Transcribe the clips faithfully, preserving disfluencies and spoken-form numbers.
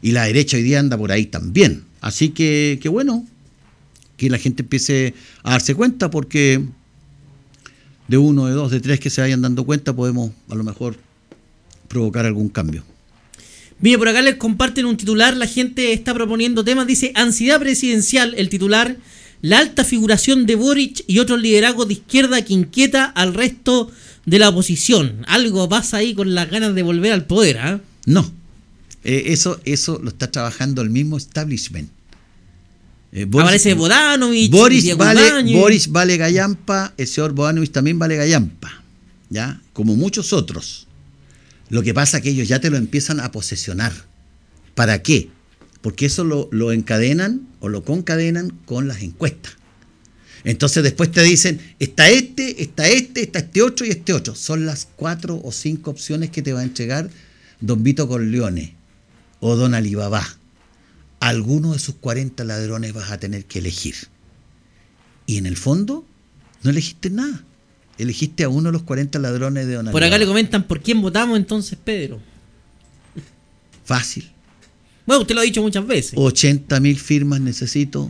Y la derecha hoy día anda por ahí también. Así que, que bueno, que la gente empiece a darse cuenta, porque de uno, de dos, de tres que se vayan dando cuenta, podemos a lo mejor provocar algún cambio. Mire, por acá les comparten un titular, la gente está proponiendo temas, dice ansiedad presidencial, el titular, la alta figuración de Boric y otros liderazgos de izquierda que inquieta al resto de la oposición. Algo pasa ahí con las ganas de volver al poder, ¿ah? ¿eh? No, eh, eso, eso lo está trabajando el mismo establishment. Eh, Boris, Aparece Bodanovich, Boris vale, Boris vale gallampa, el señor Bodanovich también vale gallampa, ¿ya? Como muchos otros. Lo que pasa es que ellos ya te lo empiezan a posesionar. ¿Para qué? Porque eso lo, lo encadenan o lo concadenan con las encuestas. Entonces después te dicen, está este, está este, está este otro y este otro. Son las cuatro o cinco opciones que te va a entregar don Vito Corleone o don Alibaba. Alguno de sus cuarenta ladrones vas a tener que elegir. Y en el fondo, no elegiste nada. Elegiste a uno de los cuarenta ladrones de don Alibaba. Por acá le comentan, ¿por quién votamos entonces, Pedro? Fácil. Bueno, usted lo ha dicho muchas veces. ochenta mil firmas necesito.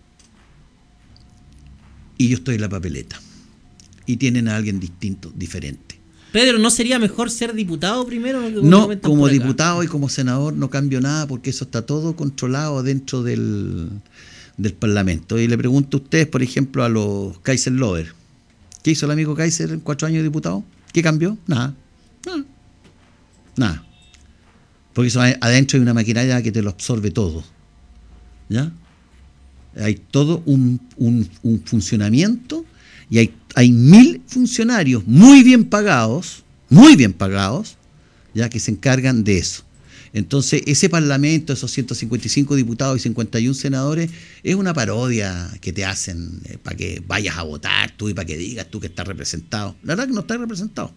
Y yo estoy en la papeleta. Y tienen a alguien distinto, diferente. Pedro, ¿no sería mejor ser diputado primero? No, como diputado y como senador no cambio nada, porque eso está todo controlado dentro del, del Parlamento. Y le pregunto a ustedes, por ejemplo, a los Kaiser Lover. ¿Qué hizo el amigo Kaiser en cuatro años de diputado? ¿Qué cambió? Nada. Nada. Nada. Porque eso adentro hay una maquinaria que te lo absorbe todo. ¿Ya? Hay todo un, un, un funcionamiento y hay, hay mil funcionarios muy bien pagados, muy bien pagados, ya que se encargan de eso. Entonces, ese Parlamento, esos ciento cincuenta y cinco diputados y cincuenta y uno senadores, es una parodia que te hacen eh, para que vayas a votar tú y para que digas tú que estás representado. La verdad que no estás representado.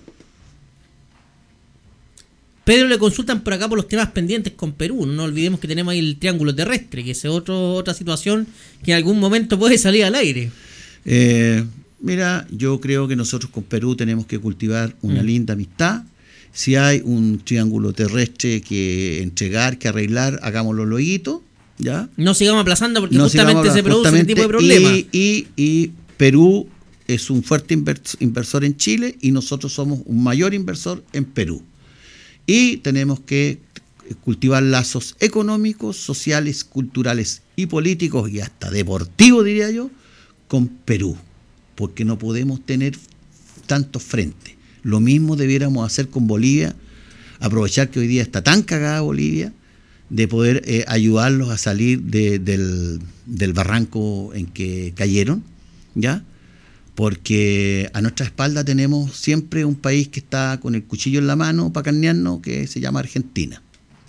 Pedro, le consultan por acá por los temas pendientes con Perú. No olvidemos que tenemos ahí el triángulo terrestre, que es otro, otra situación que en algún momento puede salir al aire. Eh, mira, yo creo que nosotros con Perú tenemos que cultivar una mm. linda amistad. Si hay un triángulo terrestre que entregar, que arreglar, hagámoslo luego, ¿ya? No sigamos aplazando porque no justamente sigamos, se produce justamente, ese tipo de problemas. Y, y, y Perú es un fuerte inversor en Chile y nosotros somos un mayor inversor en Perú. Y tenemos que cultivar lazos económicos, sociales, culturales y políticos y hasta deportivos, diría yo, con Perú, porque no podemos tener tantos frentes. Lo mismo debiéramos hacer con Bolivia, aprovechar que hoy día está tan cagada Bolivia, de poder eh, ayudarlos a salir de, del, del barranco en que cayeron, ¿ya? Porque a nuestra espalda tenemos siempre un país que está con el cuchillo en la mano para carnearnos, que se llama Argentina.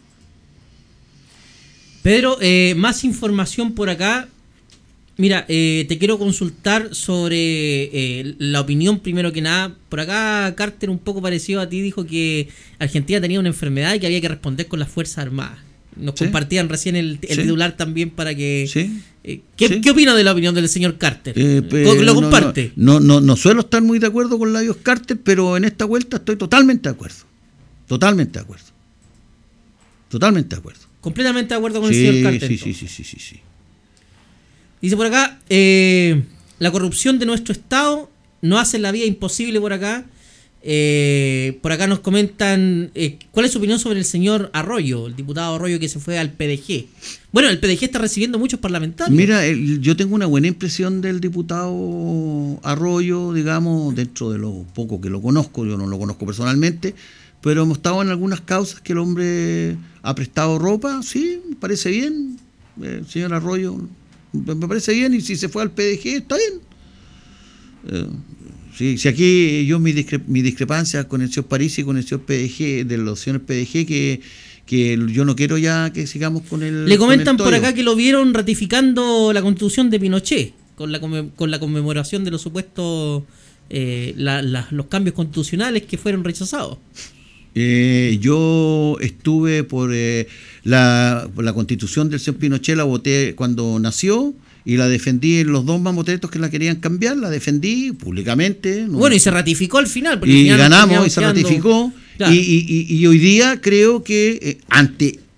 Pedro, eh, más información por acá. Mira, eh, te quiero consultar sobre eh, la opinión, primero que nada. Por acá Carter, un poco parecido a ti, dijo que Argentina tenía una enfermedad y que había que responder con las Fuerzas Armadas. Nos ¿Sí? compartían recién el, el ¿Sí? titular también para que... ¿Sí? Eh, ¿qué, ¿Sí? ¿Qué opina de la opinión del señor Carter? Eh, pero, ¿Lo comparte? No, no, no, no suelo estar muy de acuerdo con Labios Carter, pero en esta vuelta estoy totalmente de acuerdo. Totalmente de acuerdo. Totalmente de acuerdo. Completamente de acuerdo con sí, el señor Carter. Sí, sí, sí, sí, sí, sí. Dice por acá, eh, la corrupción de nuestro Estado nos hace la vida imposible por acá. Eh, por acá nos comentan, eh, ¿cuál es su opinión sobre el señor Arroyo, el diputado Arroyo que se fue al P D G? Bueno, el P D G está recibiendo muchos parlamentarios. Mira, el, yo tengo una buena impresión del diputado Arroyo, digamos, dentro de lo poco que lo conozco, yo no lo conozco personalmente, pero hemos estado en algunas causas que el hombre ha prestado ropa, sí, me parece bien, eh, señor Arroyo, me parece bien, y si se fue al P D G, está bien. Eh, sí, si aquí yo mi, discre, mi discrepancia con el señor París y con el señor P D G, de los señores P D G, que, que yo no quiero ya que sigamos con el... Le comentan por acá que lo vieron ratificando la constitución de Pinochet, con la, con la conmemoración de los supuestos, eh, la, la, los cambios constitucionales que fueron rechazados. Eh, yo estuve por eh, la, por la constitución del señor Pinochet, la voté cuando nació y la defendí en los dos mamotretos que la querían cambiar, la defendí públicamente. ¿No? Bueno, y se ratificó al final. Porque y al final ganamos y se ratificó. Claro. Y, y, y hoy día creo que eh, ante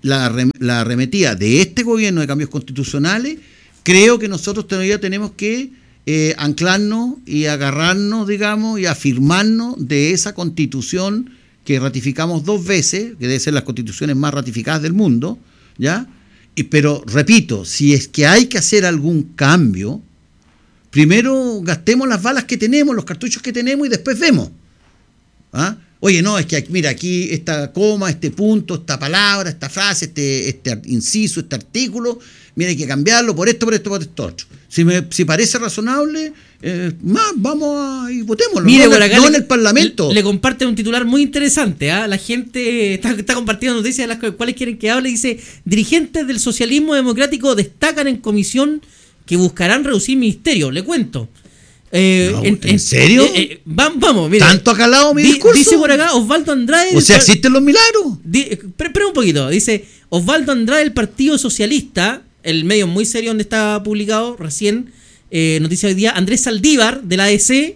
la, la arremetida de este gobierno de cambios constitucionales, creo que nosotros todavía tenemos que eh, anclarnos y agarrarnos, digamos, y afirmarnos de esa constitución que ratificamos dos veces, que debe ser las constituciones más ratificadas del mundo, ¿ya? Y, pero, repito, si es que hay que hacer algún cambio, primero gastemos las balas que tenemos, los cartuchos que tenemos y después vemos. ¿Ah? Oye, no, es que mira, aquí esta coma, este punto, esta palabra, esta frase, este, este inciso, este artículo, mira, hay que cambiarlo por esto, por esto, por esto, otro. Si me si parece razonable, eh, más, vamos a, y votémoslo. Mire, no, por acá no le, en el Parlamento. Le, le comparte un titular muy interesante. ¿eh? La gente está, está compartiendo noticias de las cuales quieren que hable. Dice, dirigentes del socialismo democrático destacan en comisión que buscarán reducir ministerios. Le cuento. Eh, No, en, ¿en serio? Eh, eh, vamos, vamos, mire. ¿Tanto ha calado mi Di, discurso? dice por acá Osvaldo Andrade. O sea, el, ¿existen los milagros? di, pre, pre un poquito. Dice Osvaldo Andrade, el Partido Socialista, el medio muy serio donde está publicado recién, eh, noticia hoy día, Andrés Saldívar, de la A D C,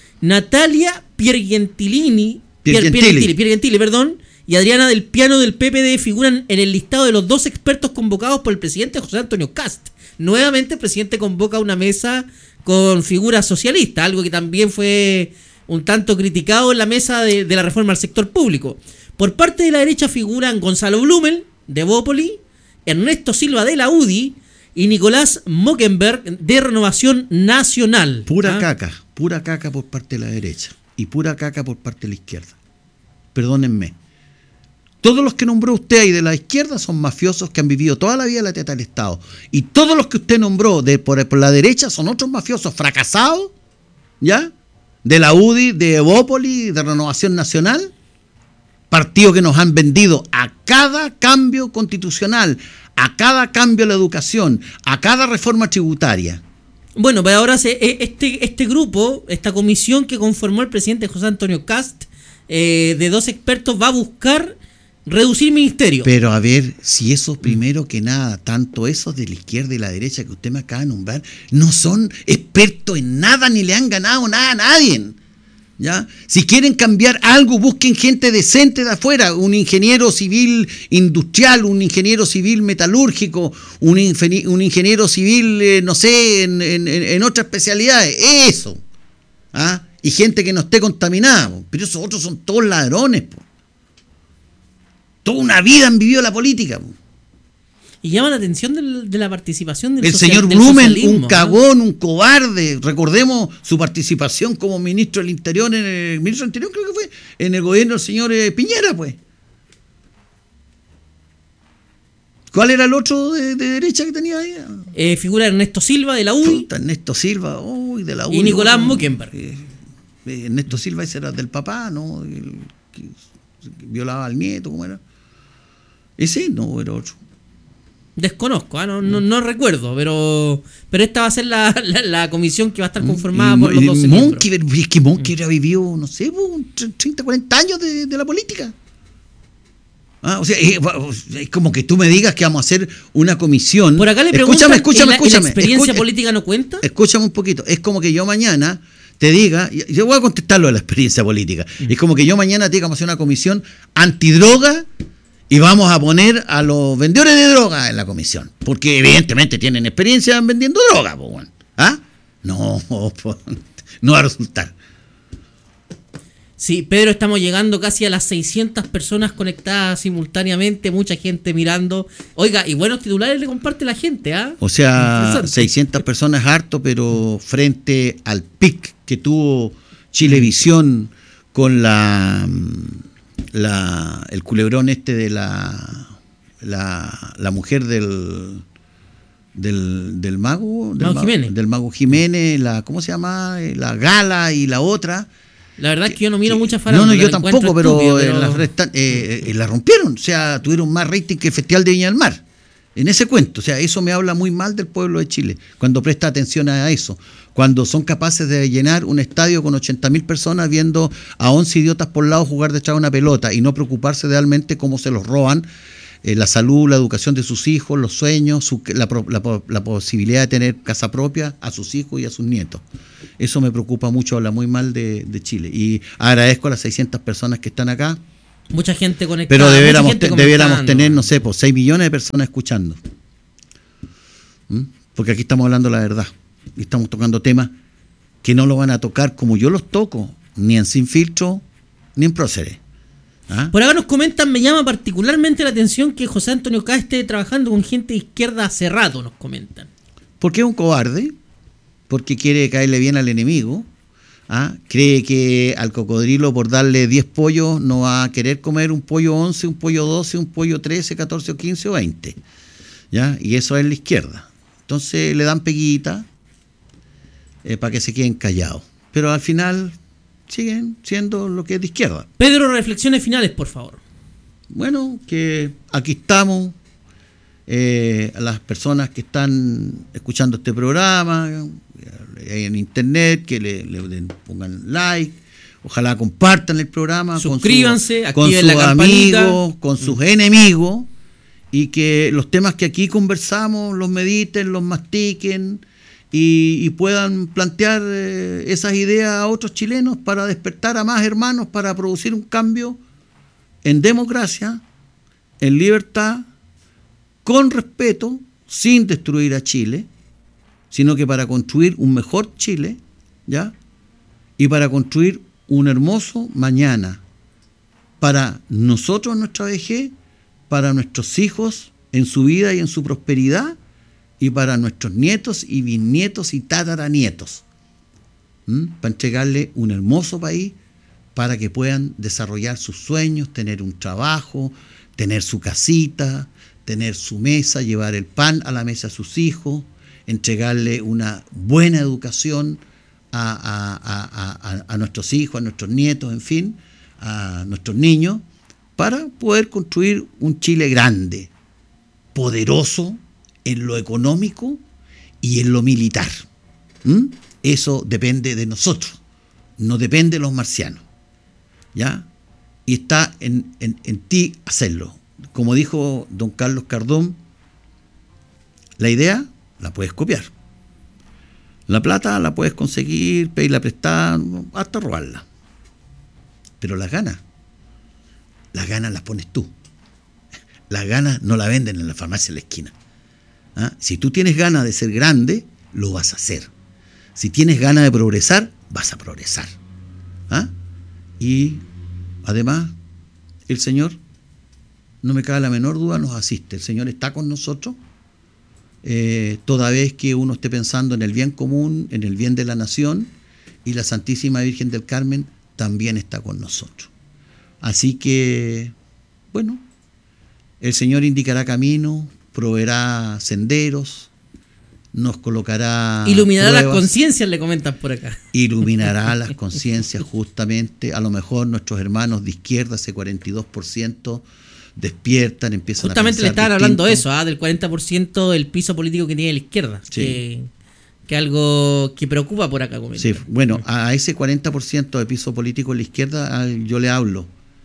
Natalia Piergentilini, Piergentili. Piergentili, Piergentili, perdón, y Adriana del Piano del P P D figuran en el listado de los dos expertos convocados por el presidente José Antonio Kast. Nuevamente el presidente convoca una mesa con figuras socialistas, algo que también fue un tanto criticado en la mesa de, de la reforma al sector público. Por parte de la derecha figuran Gonzalo Blumel, de Bópoli, Ernesto Silva, de la U D I, y Nicolás Mockenberg, de Renovación Nacional. Pura ¿Ah? caca, pura caca por parte de la derecha y pura caca por parte de la izquierda. Perdónenme. Todos los que nombró usted ahí de la izquierda son mafiosos que han vivido toda la vida en la teta del Estado. Y todos los que usted nombró de, por, por la derecha son otros mafiosos fracasados, ¿ya? De la U D I, de Evópoli, de Renovación Nacional. Partidos que nos han vendido a cada cambio constitucional, a cada cambio a la educación, a cada reforma tributaria. Bueno, pues ahora se, este, este grupo, esta comisión que conformó el presidente José Antonio Kast, eh, de dos expertos, va a buscar reducir ministerios. Pero a ver, si esos primero que nada, tanto esos de la izquierda y la derecha que usted me acaba de nombrar, no son expertos en nada ni le han ganado nada a nadie. ¿Ya? Si quieren cambiar algo, busquen gente decente de afuera, un ingeniero civil industrial, un ingeniero civil metalúrgico, un, ingeniero, un ingeniero civil, eh, no sé, en, en, en otras especialidades, eso. ¿Ah? Y gente que no esté contaminada, po. Pero esos otros son todos ladrones, po. Toda una vida han vivido la política, po. Y llama la atención del, de la participación del El social, señor del Blumen, socialismo, un cagón, ¿no? Un cobarde. Recordemos su participación como ministro del Interior, en el ministro del Interior creo que fue, en el gobierno del señor eh, Piñera, pues. ¿Cuál era el otro de, de derecha que tenía ahí? Eh, figura Ernesto Silva, de la U D I. Puta, Ernesto Silva, uy, de la U D I. Y Nicolás oh, Mockenberg. Eh, eh, Ernesto Silva, ese era del papá, ¿no? El, que, que violaba al nieto, ¿cómo era? Ese no, era otro. Desconozco, ¿eh? no, no, no recuerdo, pero pero esta va a ser la, la, la comisión que va a estar conformada y, por los doce Monkey, miembros. es que Monkey ha vivido, no sé, treinta, cuarenta años de, de la política. Ah, o sea, es, es como que tú me digas que vamos a hacer una comisión. Por acá le escúchame, preguntan, escúchame, ¿la, escúchame. ¿la experiencia escucha, política no cuenta? Escúchame un poquito. Es como que yo mañana te diga, yo voy a contestar lo de la experiencia política. Mm. Es como que yo mañana te diga, vamos a hacer una comisión antidroga y vamos a poner a los vendedores de droga en la comisión. Porque evidentemente tienen experiencia en vendiendo droga, po, bueno. ¿Ah? No, po, no va a resultar. Sí, Pedro, estamos llegando casi a las seiscientas personas conectadas simultáneamente, mucha gente mirando. Oiga, y buenos titulares le comparte la gente, ¿ah? O sea, seiscientas personas es harto, pero frente al pic que tuvo Chilevisión con la, la el culebrón este de la la, la mujer del del, del mago, del mago mago Jiménez. del mago Jiménez, la ¿cómo se llama? La Gala y la otra. La verdad es que yo no miro muchas farándula. No, no, yo la tampoco, pero, estúpido, pero... La, restan, eh, eh, la rompieron. O sea, tuvieron más rating que el Festival de Viña del Mar. En ese cuento. O sea, eso me habla muy mal del pueblo de Chile. Cuando presta atención a eso. Cuando son capaces de llenar un estadio con ochenta mil personas viendo a once idiotas por lado jugar detrás de una pelota y no preocuparse realmente cómo se los roban eh, la salud, la educación de sus hijos, los sueños, su, la, la, la posibilidad de tener casa propia a sus hijos y a sus nietos. Eso me preocupa mucho, habla muy mal de, de Chile. Y agradezco a las seiscientas personas que están acá. Mucha gente conectada. Pero debiéramos, gente te, debiéramos tener, no sé, pues seis millones de personas escuchando. ¿Mm? Porque aquí estamos hablando la verdad. Y estamos tocando temas que no lo van a tocar como yo los toco, ni en Sin Filtro, ni en Próceres. ¿Ah? Por acá nos comentan, me llama particularmente la atención que José Antonio Ká esté trabajando con gente de izquierda hace rato, nos comentan. Porque es un cobarde, porque quiere caerle bien al enemigo. ¿Ah? Cree que al cocodrilo por darle diez pollos no va a querer comer un pollo once, un pollo doce, un pollo trece, catorce o quince o veinte. ¿Ya? Y eso es la izquierda. Entonces le dan peguita eh, para que se queden callados. Pero al final siguen siendo lo que es de izquierda. Pedro, reflexiones finales, por favor. Bueno, que aquí estamos. Eh, a las personas que están escuchando este programa en internet, que le, le pongan like, ojalá compartan el programa, suscríbanse, con, su, activen con sus la campanita, amigos, con sus mm. enemigos, y que los temas que aquí conversamos los mediten, los mastiquen y, y puedan plantear eh, esas ideas a otros chilenos para despertar a más hermanos, para producir un cambio en democracia, en libertad, con respeto, sin destruir a Chile, sino que para construir un mejor Chile, ¿ya? Y para construir un hermoso mañana para nosotros en nuestra vejez, para nuestros hijos en su vida y en su prosperidad, y para nuestros nietos y bisnietos y tataranietos, ¿Mm? Para entregarle un hermoso país para que puedan desarrollar sus sueños, tener un trabajo, tener su casita, tener su mesa, llevar el pan a la mesa a sus hijos, entregarle una buena educación a, a, a, a, a nuestros hijos, a nuestros nietos, en fin, a nuestros niños, para poder construir un Chile grande, poderoso en lo económico y en lo militar. ¿Mm? Eso depende de nosotros, no depende de los marcianos, ¿ya? Y está en, en, en ti hacerlo. Como dijo don Carlos Cardón, la idea la puedes copiar. La plata la puedes conseguir, pedirla prestada, hasta robarla. Pero las ganas, las ganas las pones tú. Las ganas no la venden en la farmacia de la esquina. ¿Ah? Si tú tienes ganas de ser grande, lo vas a hacer. Si tienes ganas de progresar, vas a progresar. ¿Ah? Y además, el Señor, no me cabe la menor duda, nos asiste. El Señor está con nosotros. Eh, toda vez que uno esté pensando en el bien común, en el bien de la nación, y la Santísima Virgen del Carmen también está con nosotros. Así que, bueno, el Señor indicará camino, proveerá senderos, nos colocará iluminará pruebas, las conciencias, le comentan por acá. Iluminará las conciencias, justamente. A lo mejor nuestros hermanos de izquierda, ese cuarenta y dos por ciento, despiertan, empiezan justamente a pensar le estaban distinto. hablando de eso, ¿ah? Del cuarenta por ciento del piso político que tiene la izquierda. Sí. Que, que algo que preocupa por acá. Comentan. Sí, bueno, a ese cuarenta por ciento de piso político en la izquierda yo le hablo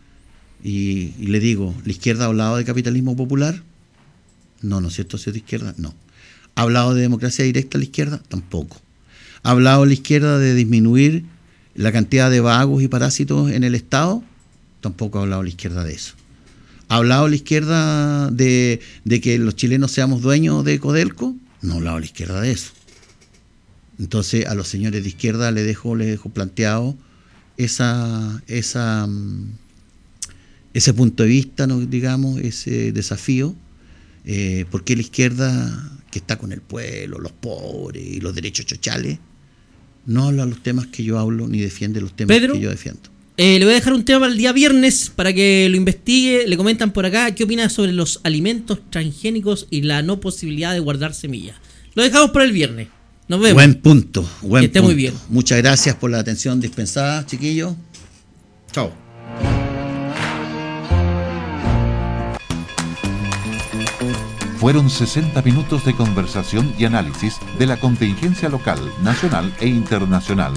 y, y le digo, ¿la izquierda ha hablado de capitalismo popular? No, ¿no es cierto? ¿Si es de izquierda? No. ¿Ha hablado de democracia directa a la izquierda? Tampoco. ¿Ha hablado la izquierda de disminuir la cantidad de vagos y parásitos en el Estado? Tampoco ha hablado la izquierda de eso. ¿Ha hablado la izquierda de, de que los chilenos seamos dueños de Codelco? No ha hablado la izquierda de eso. Entonces a los señores de izquierda les dejo, les dejo planteado esa, esa, ese punto de vista, ¿no? Digamos, ese desafío. Eh, ¿Por qué la izquierda, que está con el pueblo, los pobres y los derechos sociales, no habla los temas que yo hablo ni defiende los temas Pedro, que yo defiendo? Eh, le voy a dejar un tema para el día viernes para que lo investigue. Le comentan por acá qué opina sobre los alimentos transgénicos y la no posibilidad de guardar semillas. Lo dejamos para el viernes. Nos vemos. Buen punto, buen que esté punto. muy bien. Muchas gracias por la atención dispensada, chiquillos. Chao. Fueron sesenta minutos de conversación y análisis de la contingencia local, nacional e internacional.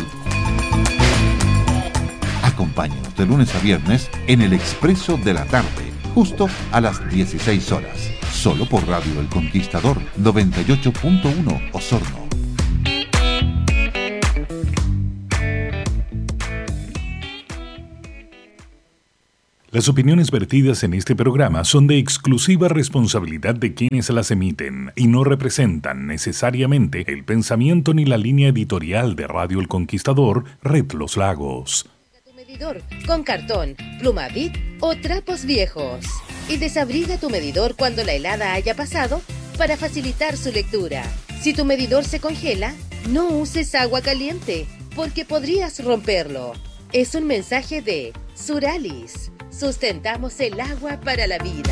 Acompáñenos de lunes a viernes en el Expreso de la Tarde, justo a las dieciséis horas, solo por Radio El Conquistador noventa y ocho punto uno Osorno. Las opiniones vertidas en este programa son de exclusiva responsabilidad de quienes las emiten y no representan necesariamente el pensamiento ni la línea editorial de Radio El Conquistador, Red Los Lagos. Tu medidor con cartón, pluma Bic o trapos viejos. Y desabriga tu medidor cuando la helada haya pasado para facilitar su lectura. Si tu medidor se congela, no uses agua caliente porque podrías romperlo. Es un mensaje de Suralis. Sustentamos el agua para la vida.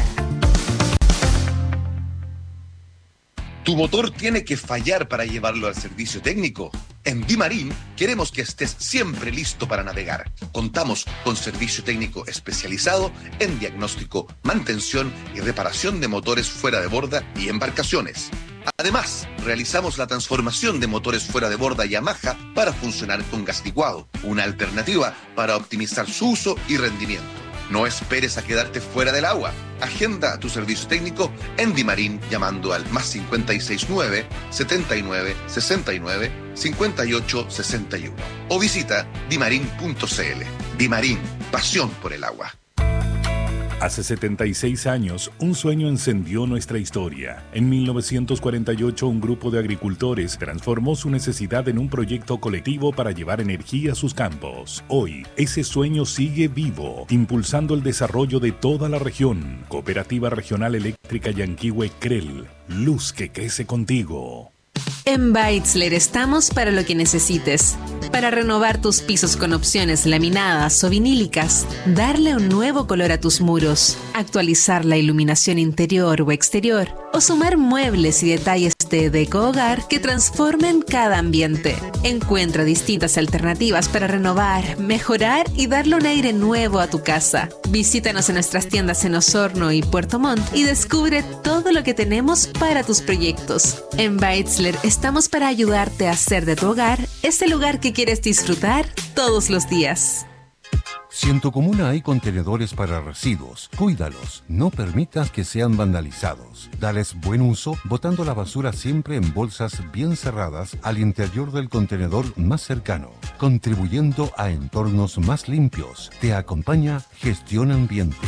¿Tu motor tiene que fallar para llevarlo al servicio técnico? En Dimarín queremos que estés siempre listo para navegar. Contamos con servicio técnico especializado en diagnóstico, mantención y reparación de motores fuera de borda y embarcaciones. Además, realizamos la transformación de motores fuera de borda Yamaha para funcionar con gas licuado, una alternativa para optimizar su uso y rendimiento. No esperes a quedarte fuera del agua. Agenda tu servicio técnico en Dimarín llamando al más cincuenta y seis nueve, setenta y nueve, sesenta y nueve, cincuenta y ocho, sesenta y uno o visita dimarin punto c l. Dimarín, pasión por el agua. Hace setenta y seis años, un sueño encendió nuestra historia. En mil novecientos cuarenta y ocho, un grupo de agricultores transformó su necesidad en un proyecto colectivo para llevar energía a sus campos. Hoy, ese sueño sigue vivo, impulsando el desarrollo de toda la región. Cooperativa Regional Eléctrica Yanquihue C R E L. Luz que crece contigo. En Beitzler estamos para lo que necesites. Para renovar tus pisos con opciones laminadas o vinílicas, darle un nuevo color a tus muros, actualizar la iluminación interior o exterior, o sumar muebles y detalles de deco hogar que transformen cada ambiente. Encuentra distintas alternativas para renovar, mejorar y darle un aire nuevo a tu casa. Visítanos en nuestras tiendas en Osorno y Puerto Montt y descubre todo lo que tenemos para tus proyectos. En Beitzler estamos para ayudarte a hacer de tu hogar ese lugar que quieres disfrutar todos los días. Si en tu comuna hay contenedores para residuos, cuídalos, no permitas que sean vandalizados. Dales buen uso, botando la basura siempre en bolsas bien cerradas al interior del contenedor más cercano, contribuyendo a entornos más limpios. Te acompaña Gestión Ambiente.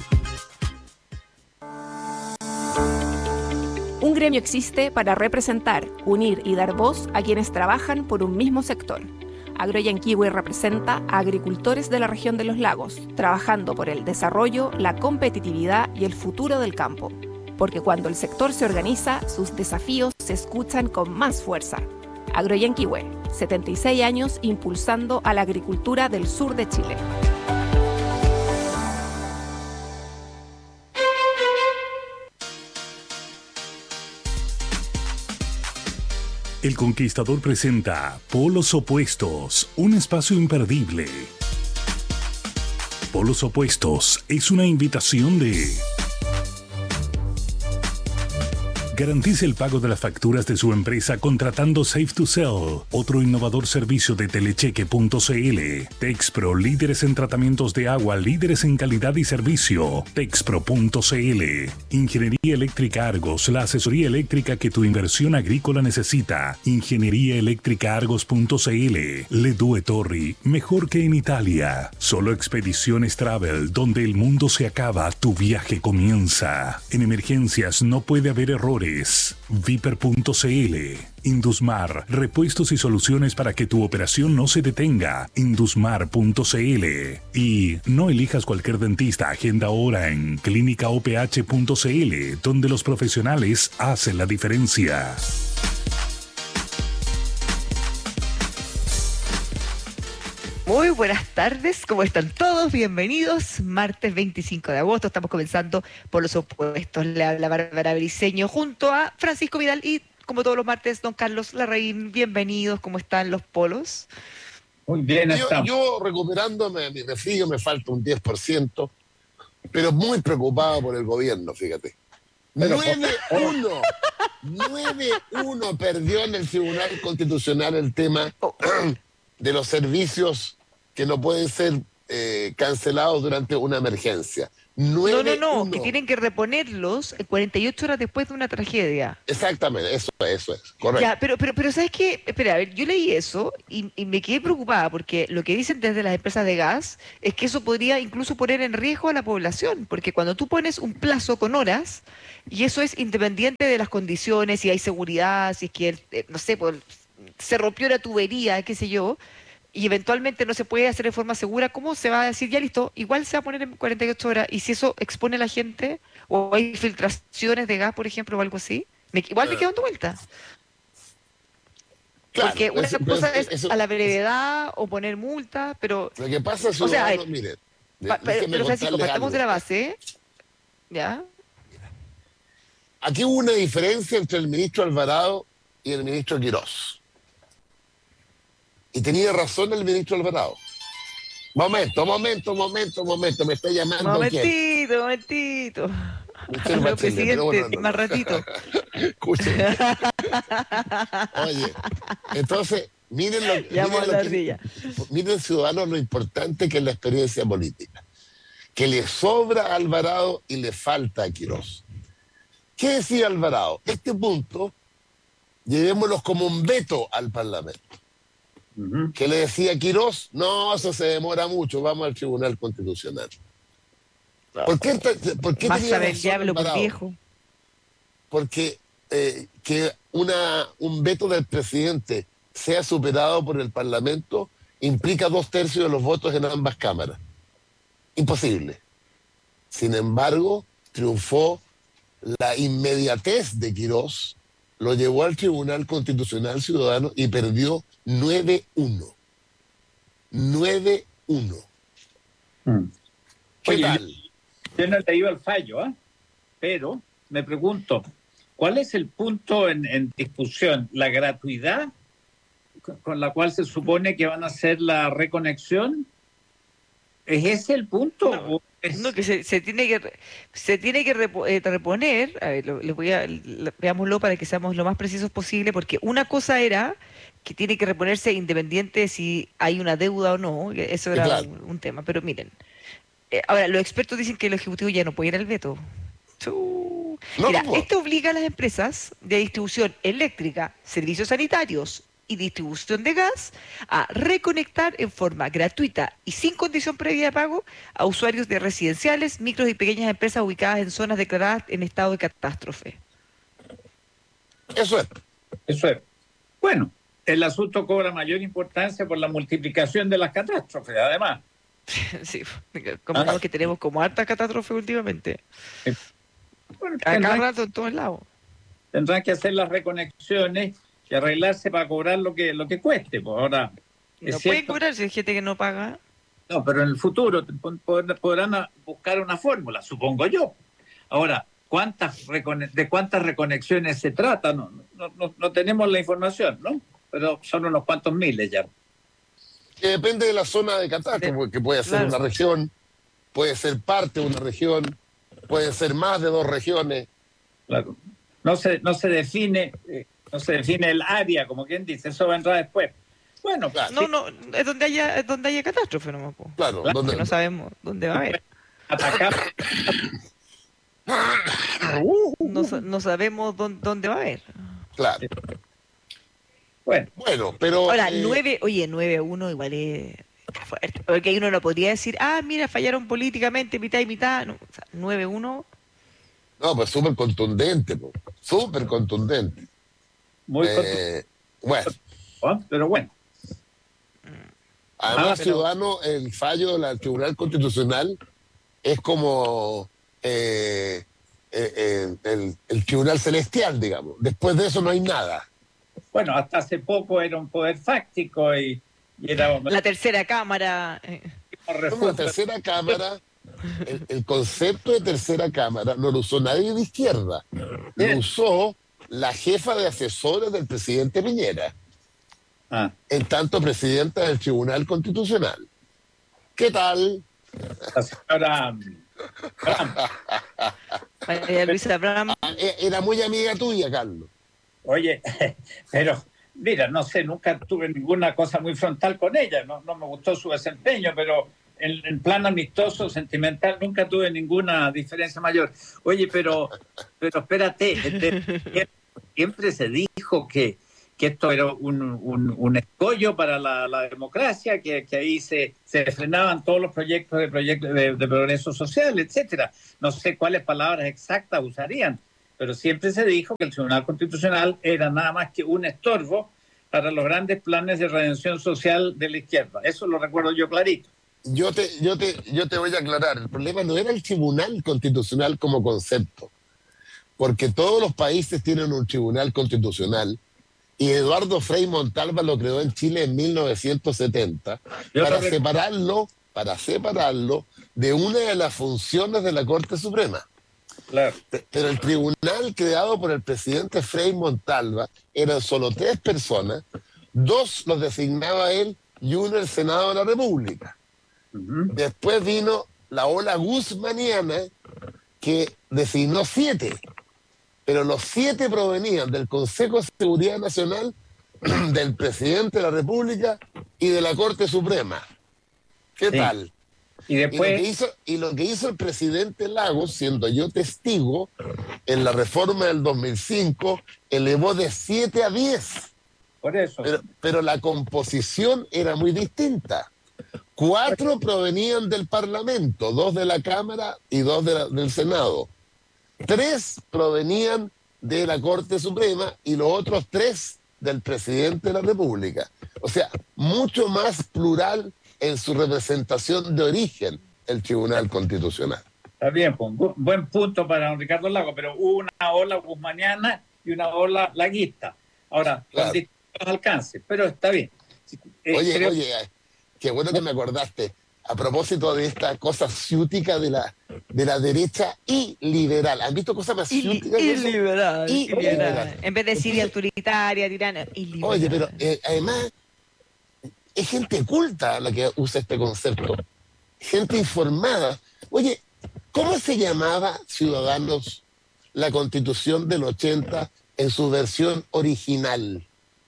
Un gremio existe para representar, unir y dar voz a quienes trabajan por un mismo sector. Agroyanquihue representa a agricultores de la región de los lagos, trabajando por el desarrollo, la competitividad y el futuro del campo. Porque cuando el sector se organiza, sus desafíos se escuchan con más fuerza. Agroyanquihue, setenta y seis años impulsando a la agricultura del sur de Chile. El Conquistador presenta Polos Opuestos, un espacio imperdible. Polos Opuestos es una invitación de... Garantice el pago de las facturas de su empresa contratando Safe to Sell, otro innovador servicio de telecheque punto c l. Texpro, líderes en tratamientos de agua, líderes en calidad y servicio. Texpro punto c l. Ingeniería Eléctrica Argos, la asesoría eléctrica que tu inversión agrícola necesita. Ingeniería Eléctrica Argos punto c l. Le Due Torri, mejor que en Italia. Solo Expediciones Travel, donde el mundo se acaba, tu viaje comienza. En emergencias no puede haber errores. Viper punto c l. Indusmar, repuestos y soluciones para que tu operación no se detenga. Indusmar punto c l. Y no elijas cualquier dentista, agenda ahora en clínica o p h punto c l, donde los profesionales hacen la diferencia. Muy buenas tardes, ¿cómo están todos? Bienvenidos, martes veinticinco de agosto, estamos comenzando por los opuestos. Le habla Bárbara Briceño junto a Francisco Vidal y, como todos los martes, don Carlos Larraín. Bienvenidos, ¿cómo están los polos? Muy bien, estamos. Yo, yo recuperándome, mi refrigerio me falta un diez por ciento, pero muy preocupado por el gobierno, fíjate. nueve uno, nueve uno perdió en el Tribunal Constitucional el tema de los servicios que no pueden ser eh, cancelados durante una emergencia. nueve, no, no, no, que tienen que reponerlos cuarenta y ocho horas después de una tragedia. Exactamente, eso, eso es, correcto. Ya, pero, pero, pero ¿sabes qué? Espera, a ver, yo leí eso y, y me quedé preocupada porque lo que dicen desde las empresas de gas es que eso podría incluso poner en riesgo a la población, porque cuando tú pones un plazo con horas, y eso es independiente de las condiciones, si hay seguridad, si es que, eh, no sé, pues, se rompió la tubería, qué sé yo, y eventualmente no se puede hacer de forma segura, ¿cómo se va a decir, ya listo, igual se va a poner en cuarenta y ocho horas? Y si eso expone a la gente, o hay filtraciones de gas, por ejemplo, o algo así, me, igual me quedo dando vuelta. Claro, Porque una eso, cosa es eso, a la brevedad o poner multa, pero... Lo que pasa es, o sea, hay, mire, pa, pero, pero Francisco, partamos de la base, ¿ya? Aquí hubo una diferencia entre el ministro Alvarado y el ministro Quirós. Y tenía razón el ministro Alvarado. Momento, momento, momento, momento. Me está llamando. Momentito, ¿quién? momentito. Usted Bachelet, presidente, bueno, no, más no. ratito. Escuche. Oye, entonces, miren lo, miren, lo que, miren, ciudadanos, lo importante que es la experiencia política. Que le sobra a Alvarado y le falta a Quirós. ¿Qué decía Alvarado? Este punto, llevémoslos como un veto al Parlamento. Uh-huh. ¿Qué le decía a Quirós? No, eso se demora mucho, vamos al Tribunal Constitucional. ¿Por qué, por qué Más tenía sabe el diablo por viejo? Porque eh, que una, un veto del presidente sea superado por el Parlamento implica dos tercios de los votos en ambas cámaras. Imposible. Sin embargo, triunfó la inmediatez de Quirós, lo llevó al Tribunal Constitucional Ciudadano y perdió nueve uno. nueve uno. Mm. ¿Qué Oye, tal? Yo no he leído el fallo, ¿eh? Pero me pregunto, ¿cuál es el punto en, en discusión? ¿La gratuidad con la cual se supone que van a hacer la reconexión? ¿Es ese el punto? No, ¿O es... no que se, se tiene que se tiene que repo, eh, reponer. A ver, lo, les voy a lo, veámoslo para que seamos lo más precisos posible, porque una cosa era que tiene que reponerse independiente de si hay una deuda o no. Eso era claro. un, un tema. Pero miren, eh, ahora los expertos dicen que el Ejecutivo ya no puede ir al veto. No, Mira, no. Esto obliga a las empresas de distribución eléctrica, servicios sanitarios y distribución de gas a reconectar en forma gratuita y sin condición previa de pago a usuarios de residenciales, micros y pequeñas empresas ubicadas en zonas declaradas en estado de catástrofe. Eso es. Eso es. Bueno, el asunto cobra mayor importancia por la multiplicación de las catástrofes, además. Sí, como ah. que tenemos como hartas catástrofes últimamente. Eh, bueno, a cada rato en todos lados. Tendrán que hacer las reconexiones y arreglarse para cobrar lo que lo que cueste. Pues ahora no pueden cobrar si hay gente que no paga. No, pero en el futuro podrán buscar una fórmula, supongo yo. Ahora, ¿cuántas de cuántas reconexiones se trata? No, no, no, no tenemos la información, ¿no? Pero son unos cuantos miles ya. Que depende de la zona de catástrofe, porque puede ser claro. una región, puede ser parte de una región, puede ser más de dos regiones. Claro. No se, no se define... Eh, No se define el área, como quien dice, eso vendrá después. Bueno, claro. No, no, es donde haya, es donde haya catástrofe nomás. Po. Claro, claro. Donde no sabemos dónde va a haber. Atacar. No, no sabemos dónde, dónde va a haber. Claro. Bueno, bueno, pero. Ahora, eh... nueve, oye, nueve uno igual es fuerte. Porque ahí uno no podría decir, ah, mira, fallaron políticamente, mitad y mitad. No, o sea, nueve uno. No, pues súper contundente, súper contundente. Muy eh, bueno. Pero bueno. Además, ah, pero... ciudadano, el fallo del Tribunal Constitucional es como eh, eh, eh, el, el Tribunal Celestial, digamos. Después de eso no hay nada. Bueno, hasta hace poco era un poder fáctico y, y era... La tercera cámara. Como la tercera cámara, el, el concepto de tercera cámara no lo usó nadie de izquierda. Lo usó la jefa de asesores del presidente Piñera, ah. en tanto presidenta del Tribunal Constitucional. ¿Qué tal? La señora María Luisa Bram. Era muy amiga tuya, Carlos. Oye, pero mira, no sé, nunca tuve ninguna cosa muy frontal con ella, no, no me gustó su desempeño, pero en, en plan amistoso, sentimental, nunca tuve ninguna diferencia mayor. Oye, pero, pero espérate, este, siempre se dijo que, que esto era un, un, un escollo para la, la democracia, que, que ahí se, se frenaban todos los proyectos de, proyectos de, de progreso social, etcétera. No sé cuáles palabras exactas usarían, pero siempre se dijo que el Tribunal Constitucional era nada más que un estorbo para los grandes planes de redención social de la izquierda. Eso lo recuerdo yo clarito. Yo te, yo te, yo te voy a aclarar. El problema no era el Tribunal Constitucional como concepto, porque todos los países tienen un Tribunal Constitucional y Eduardo Frei Montalva lo creó en Chile en mil novecientos setenta para separarlo, para separarlo de una de las funciones de la Corte Suprema. Claro. Pero el tribunal creado por el presidente Frei Montalva eran solo tres personas, dos los designaba él y uno el Senado de la República. Uh-huh. Después vino la ola guzmaniana que designó siete, pero los siete provenían del Consejo de Seguridad Nacional, del presidente de la República y de la Corte Suprema. ¿Qué sí. tal? Y después... Y lo, que hizo, y lo que hizo el presidente Lagos, siendo yo testigo, en la reforma del dos mil cinco, elevó de siete a diez. Por eso. Pero, pero la composición era muy distinta. Cuatro provenían del Parlamento, dos de la Cámara y dos de la, del Senado. Tres provenían de la Corte Suprema y los otros tres del presidente de la República. O sea, mucho más plural en su representación de origen el Tribunal Constitucional. Está bien, pues, buen punto para don Ricardo Lago, pero hubo una ola guzmaniana y una ola laguista. Ahora, claro, con distintos alcances, pero está bien. Eh, oye, creo... oye, qué bueno que me acordaste. A propósito de esta cosa ciútica de la, de la derecha y liberal. ¿Han visto cosas más ciúticas? Y liberal. Y liberal. En vez de decir autoritaria, tirana, y liberal. Oye, pero eh, además... es gente culta la que usa este concepto, gente informada. Oye, ¿cómo se llamaba, ciudadanos, la Constitución del ochenta en su versión original?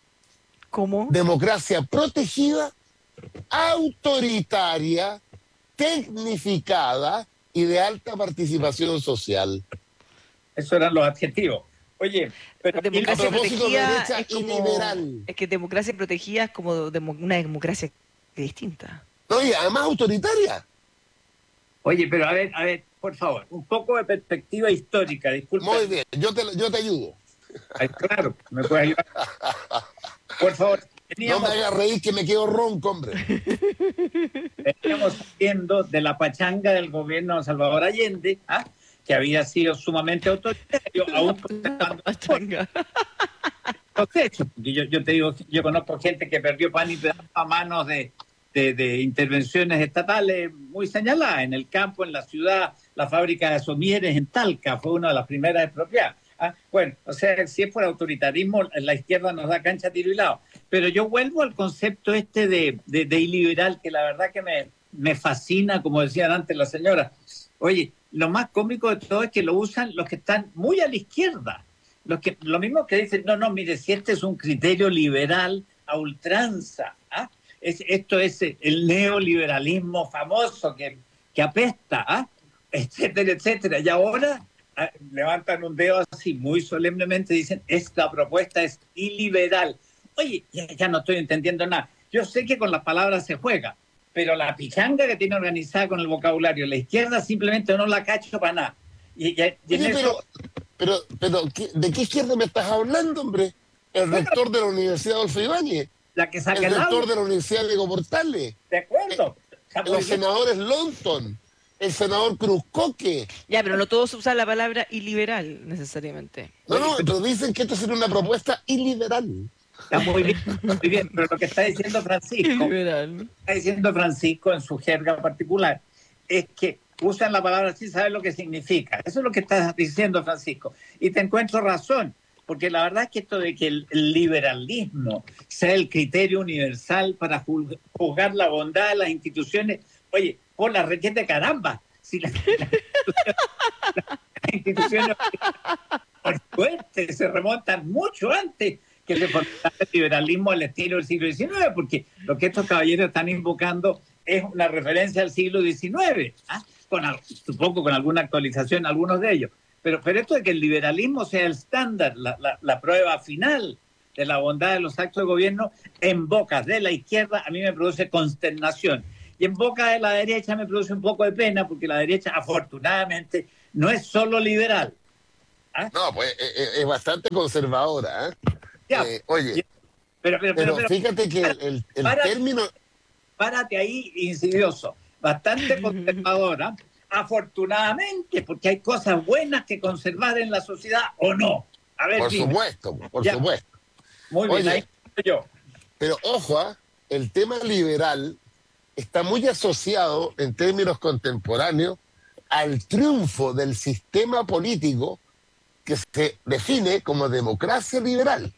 ¿Cómo? Democracia protegida, autoritaria, tecnificada y de alta participación social. Esos eran los adjetivos. Oye, pero democracia protegida es como, liberal. Es que democracia protegida es como demo, una democracia distinta. No, y además autoritaria. Oye, pero a ver, a ver, por favor, un poco de perspectiva histórica, disculpa. Muy bien, yo te, yo te ayudo. Ay, claro, me puedes ayudar. Por favor. Teníamos, no me hagas reír que me quedo ronco, hombre. Veníamos saliendo de la pachanga del gobierno de Salvador Allende, ¿ah? que había sido sumamente autoritario, aún protestando los hechos. Yo, yo te digo, yo conozco gente que perdió pan y pedazo a manos de, de, de intervenciones estatales muy señaladas, en el campo, en la ciudad, la fábrica de Somieres en Talca fue una de las primeras expropiadas. Ah, bueno, o sea, si es por autoritarismo, la izquierda nos da cancha, tiro y lado. Pero yo vuelvo al concepto este de, de, de iliberal, que la verdad que me, me fascina, como decían antes la señora. Oye, lo más cómico de todo es que lo usan los que están muy a la izquierda. Los que, lo mismo que dicen, no, no, mire, si este es un criterio liberal a ultranza, ¿ah? es, esto es el neoliberalismo famoso que, que apesta, ¿ah? etcétera, etcétera. Y ahora ah, levantan un dedo así muy solemnemente, dicen, esta propuesta es iliberal. Oye, ya, ya no estoy entendiendo nada. Yo sé que con las palabras se juega, pero la pichanga que tiene organizada con el vocabulario la izquierda simplemente no la cacho para nada. Y, y, y Oye, eso... pero, pero, pero ¿de qué izquierda me estás hablando, hombre? El bueno, rector de la Universidad Adolfo Ibáñez, la que saca el el rector audio. de la Universidad Diego Portales, de acuerdo, eh, los senadores Lonton, el senador Cruzcoque. Ya, pero no todos usan la palabra iliberal necesariamente. No, no, pero dicen que esto sería una propuesta iliberal. Está muy bien, muy bien, pero lo que está diciendo Francisco, está diciendo Francisco en su jerga particular, es que usan la palabra así, saben lo que significa. Eso es lo que está diciendo Francisco. Y te encuentro razón, porque la verdad es que esto de que el liberalismo sea el criterio universal para juzgar la bondad de las instituciones, oye, por la requete caramba, si las la, la instituciones por suerte se remontan mucho antes que se formara el liberalismo al estilo del siglo diecinueve, porque lo que estos caballeros están invocando es una referencia al siglo diecinueve, ¿ah? Con, supongo con alguna actualización, algunos de ellos. Pero, pero esto de que el liberalismo sea el estándar, la, la, la prueba final de la bondad de los actos de gobierno, en boca de la izquierda a mí me produce consternación. Y en boca de la derecha me produce un poco de pena, porque la derecha, afortunadamente, no es solo liberal. ¿Ah? No, pues es, es bastante conservadora. ¿eh? Ya, eh, oye, ya. Pero, pero, pero, pero, pero fíjate que el, el párate, término... Párate ahí, insidioso. Bastante conservadora, afortunadamente, porque hay cosas buenas que conservar en la sociedad, ¿o no? A ver, por dime. supuesto, por ya. supuesto. Muy bien, oye, ahí estoy yo. Pero ojo, ¿eh? el tema liberal está muy asociado en términos contemporáneos al triunfo del sistema político que se define como democracia liberal,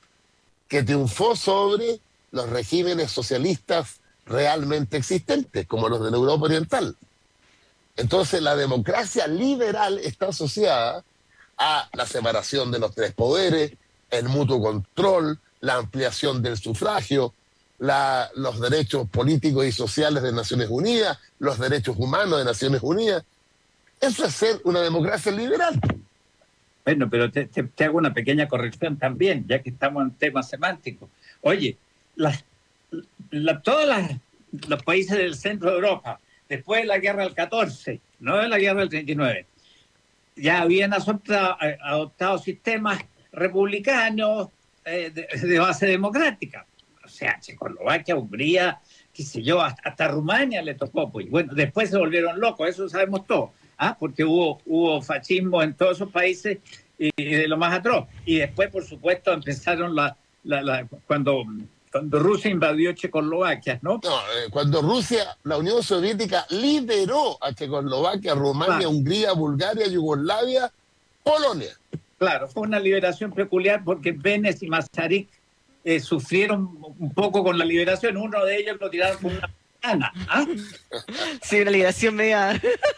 que triunfó sobre los regímenes socialistas realmente existentes, como los de la Europa Oriental. Entonces, la democracia liberal está asociada a la separación de los tres poderes, el mutuo control, la ampliación del sufragio, la, los derechos políticos y sociales de Naciones Unidas, los derechos humanos de Naciones Unidas. Eso es ser una democracia liberal. Bueno, pero te, te, te hago una pequeña corrección también, ya que estamos en temas semánticos. Oye, las, la, todos las, los países del centro de Europa, después de la guerra del catorce, no de la guerra del treinta y nueve, ya habían adoptado, adoptado sistemas republicanos eh, de, de base democrática. O sea, Checoslovaquia, Hungría, qué sé yo, hasta, hasta Rumania le tocó. Pues. Bueno, después se volvieron locos, eso sabemos todo. ¿Ah? Porque hubo, hubo fascismo en todos esos países y, y de lo más atroz. Y después, por supuesto, empezaron la, la, la cuando, cuando Rusia invadió Checoslovaquia, ¿no? No, eh, cuando Rusia, la Unión Soviética liberó a Checoslovaquia, Rumania, ah. Hungría, Bulgaria, Yugoslavia, Polonia. Claro, fue una liberación peculiar porque Benes y Masaryk eh, sufrieron un poco con la liberación. Uno de ellos lo tiraron con una Ana, ¿ah? Sí, una liberación media.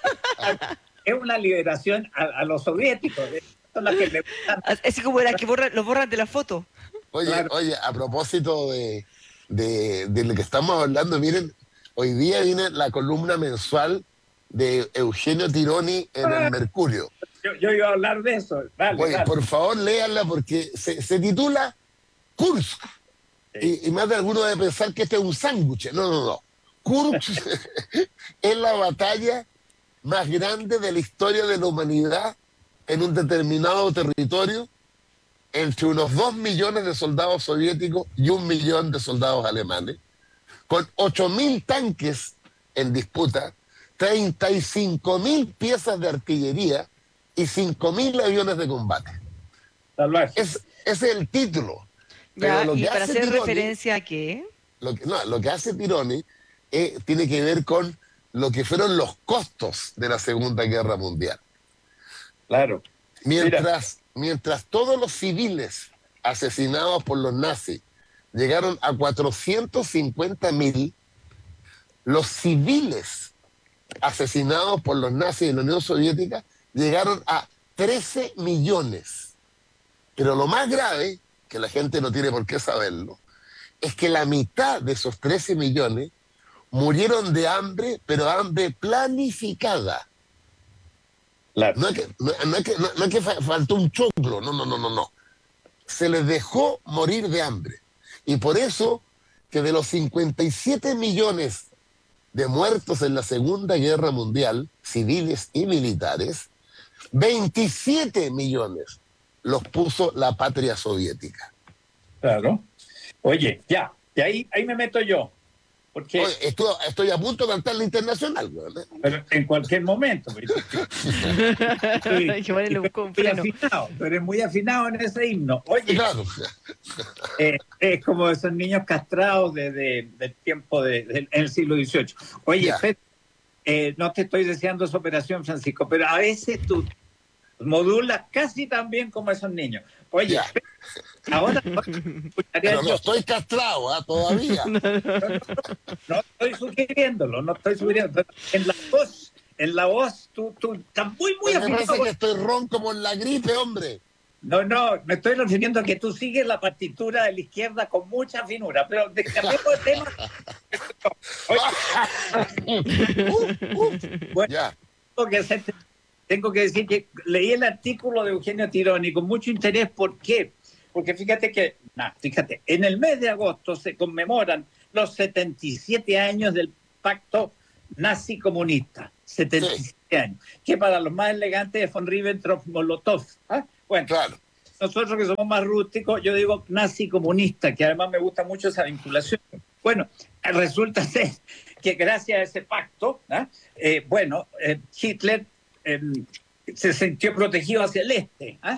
Es una liberación a, a los soviéticos. Son las que le gustan. Así como las que borran, los borran de la foto. Oye, claro. oye, a propósito de, de, de lo que estamos hablando, miren, hoy día viene la columna mensual de Eugenio Tironi en ah, el Mercurio. Yo, yo iba a hablar de eso. Dale, oye, dale. por favor, léanla porque se, se titula Kursk. Sí. Y, y más de alguno debe pensar que este es un sándwich. No, no, no. Kursk es la batalla más grande de la historia de la humanidad en un determinado territorio entre unos dos millones de soldados soviéticos y un millón de soldados alemanes, con ocho mil tanques en disputa, treinta y cinco mil piezas de artillería y cinco mil aviones de combate. Es, ese es el título. Ya, Pero lo y que para hacer Tironi, referencia a qué? Lo que, no, lo que hace Tironi Eh, tiene que ver con lo que fueron los costos de la Segunda Guerra Mundial. Claro. Mientras, mientras todos los civiles asesinados por los nazis llegaron a cuatrocientos cincuenta mil, los civiles asesinados por los nazis en la Unión Soviética llegaron a trece millones. Pero lo más grave, que la gente no tiene por qué saberlo, es que la mitad de esos trece millones murieron de hambre, pero hambre planificada. Claro. No es que, no, no es que, no, no es que faltó un choclo, no, no, no, no, no. Se les dejó morir de hambre. Y por eso que de los cincuenta y siete millones de muertos en la Segunda Guerra Mundial, civiles y militares, veintisiete millones los puso la patria soviética. Claro. Oye, ya, y ahí, ahí me meto yo. Porque, Oye, estoy, estoy a punto de cantar la internacional, ¿verdad? Pero en cualquier momento. Estoy, muy afinado, pero eres muy afinado en ese himno. Oye, claro. eh, es como esos niños castrados de, de, del tiempo de, de, en el siglo dieciocho. Oye, Pedro, eh, no te estoy deseando esa operación, Francisco, pero a veces tú modulas casi tan bien como esos niños. Oye, ya. Ahora pero no yo. estoy castrado ¿eh? todavía. No, no, no, no estoy sugiriéndolo, no estoy sugiriendo. En la voz, en la voz, tú, tú estás muy, muy afinado. Me parece que estoy ronco por la gripe, hombre. No, no, me estoy refiriendo a que tú sigues la partitura de la izquierda con mucha finura, pero cambiemos de tema. Bueno, ya. Tengo que, hacer, tengo que decir que leí el artículo de Eugenio Tironi con mucho interés. ¿Por qué? Porque fíjate que, nah, fíjate, en el mes de agosto se conmemoran los setenta y siete años del pacto nazi-comunista. setenta y siete sí. años. Que para los más elegantes es von Ribbentrop-Molotov. ¿Ah? Bueno, claro. Nosotros que somos más rústicos, yo digo nazi-comunista, que además me gusta mucho esa vinculación. Bueno, resulta ser que gracias a ese pacto, ¿eh? Eh, bueno, eh, Hitler eh, se sintió protegido hacia el este. ¿eh?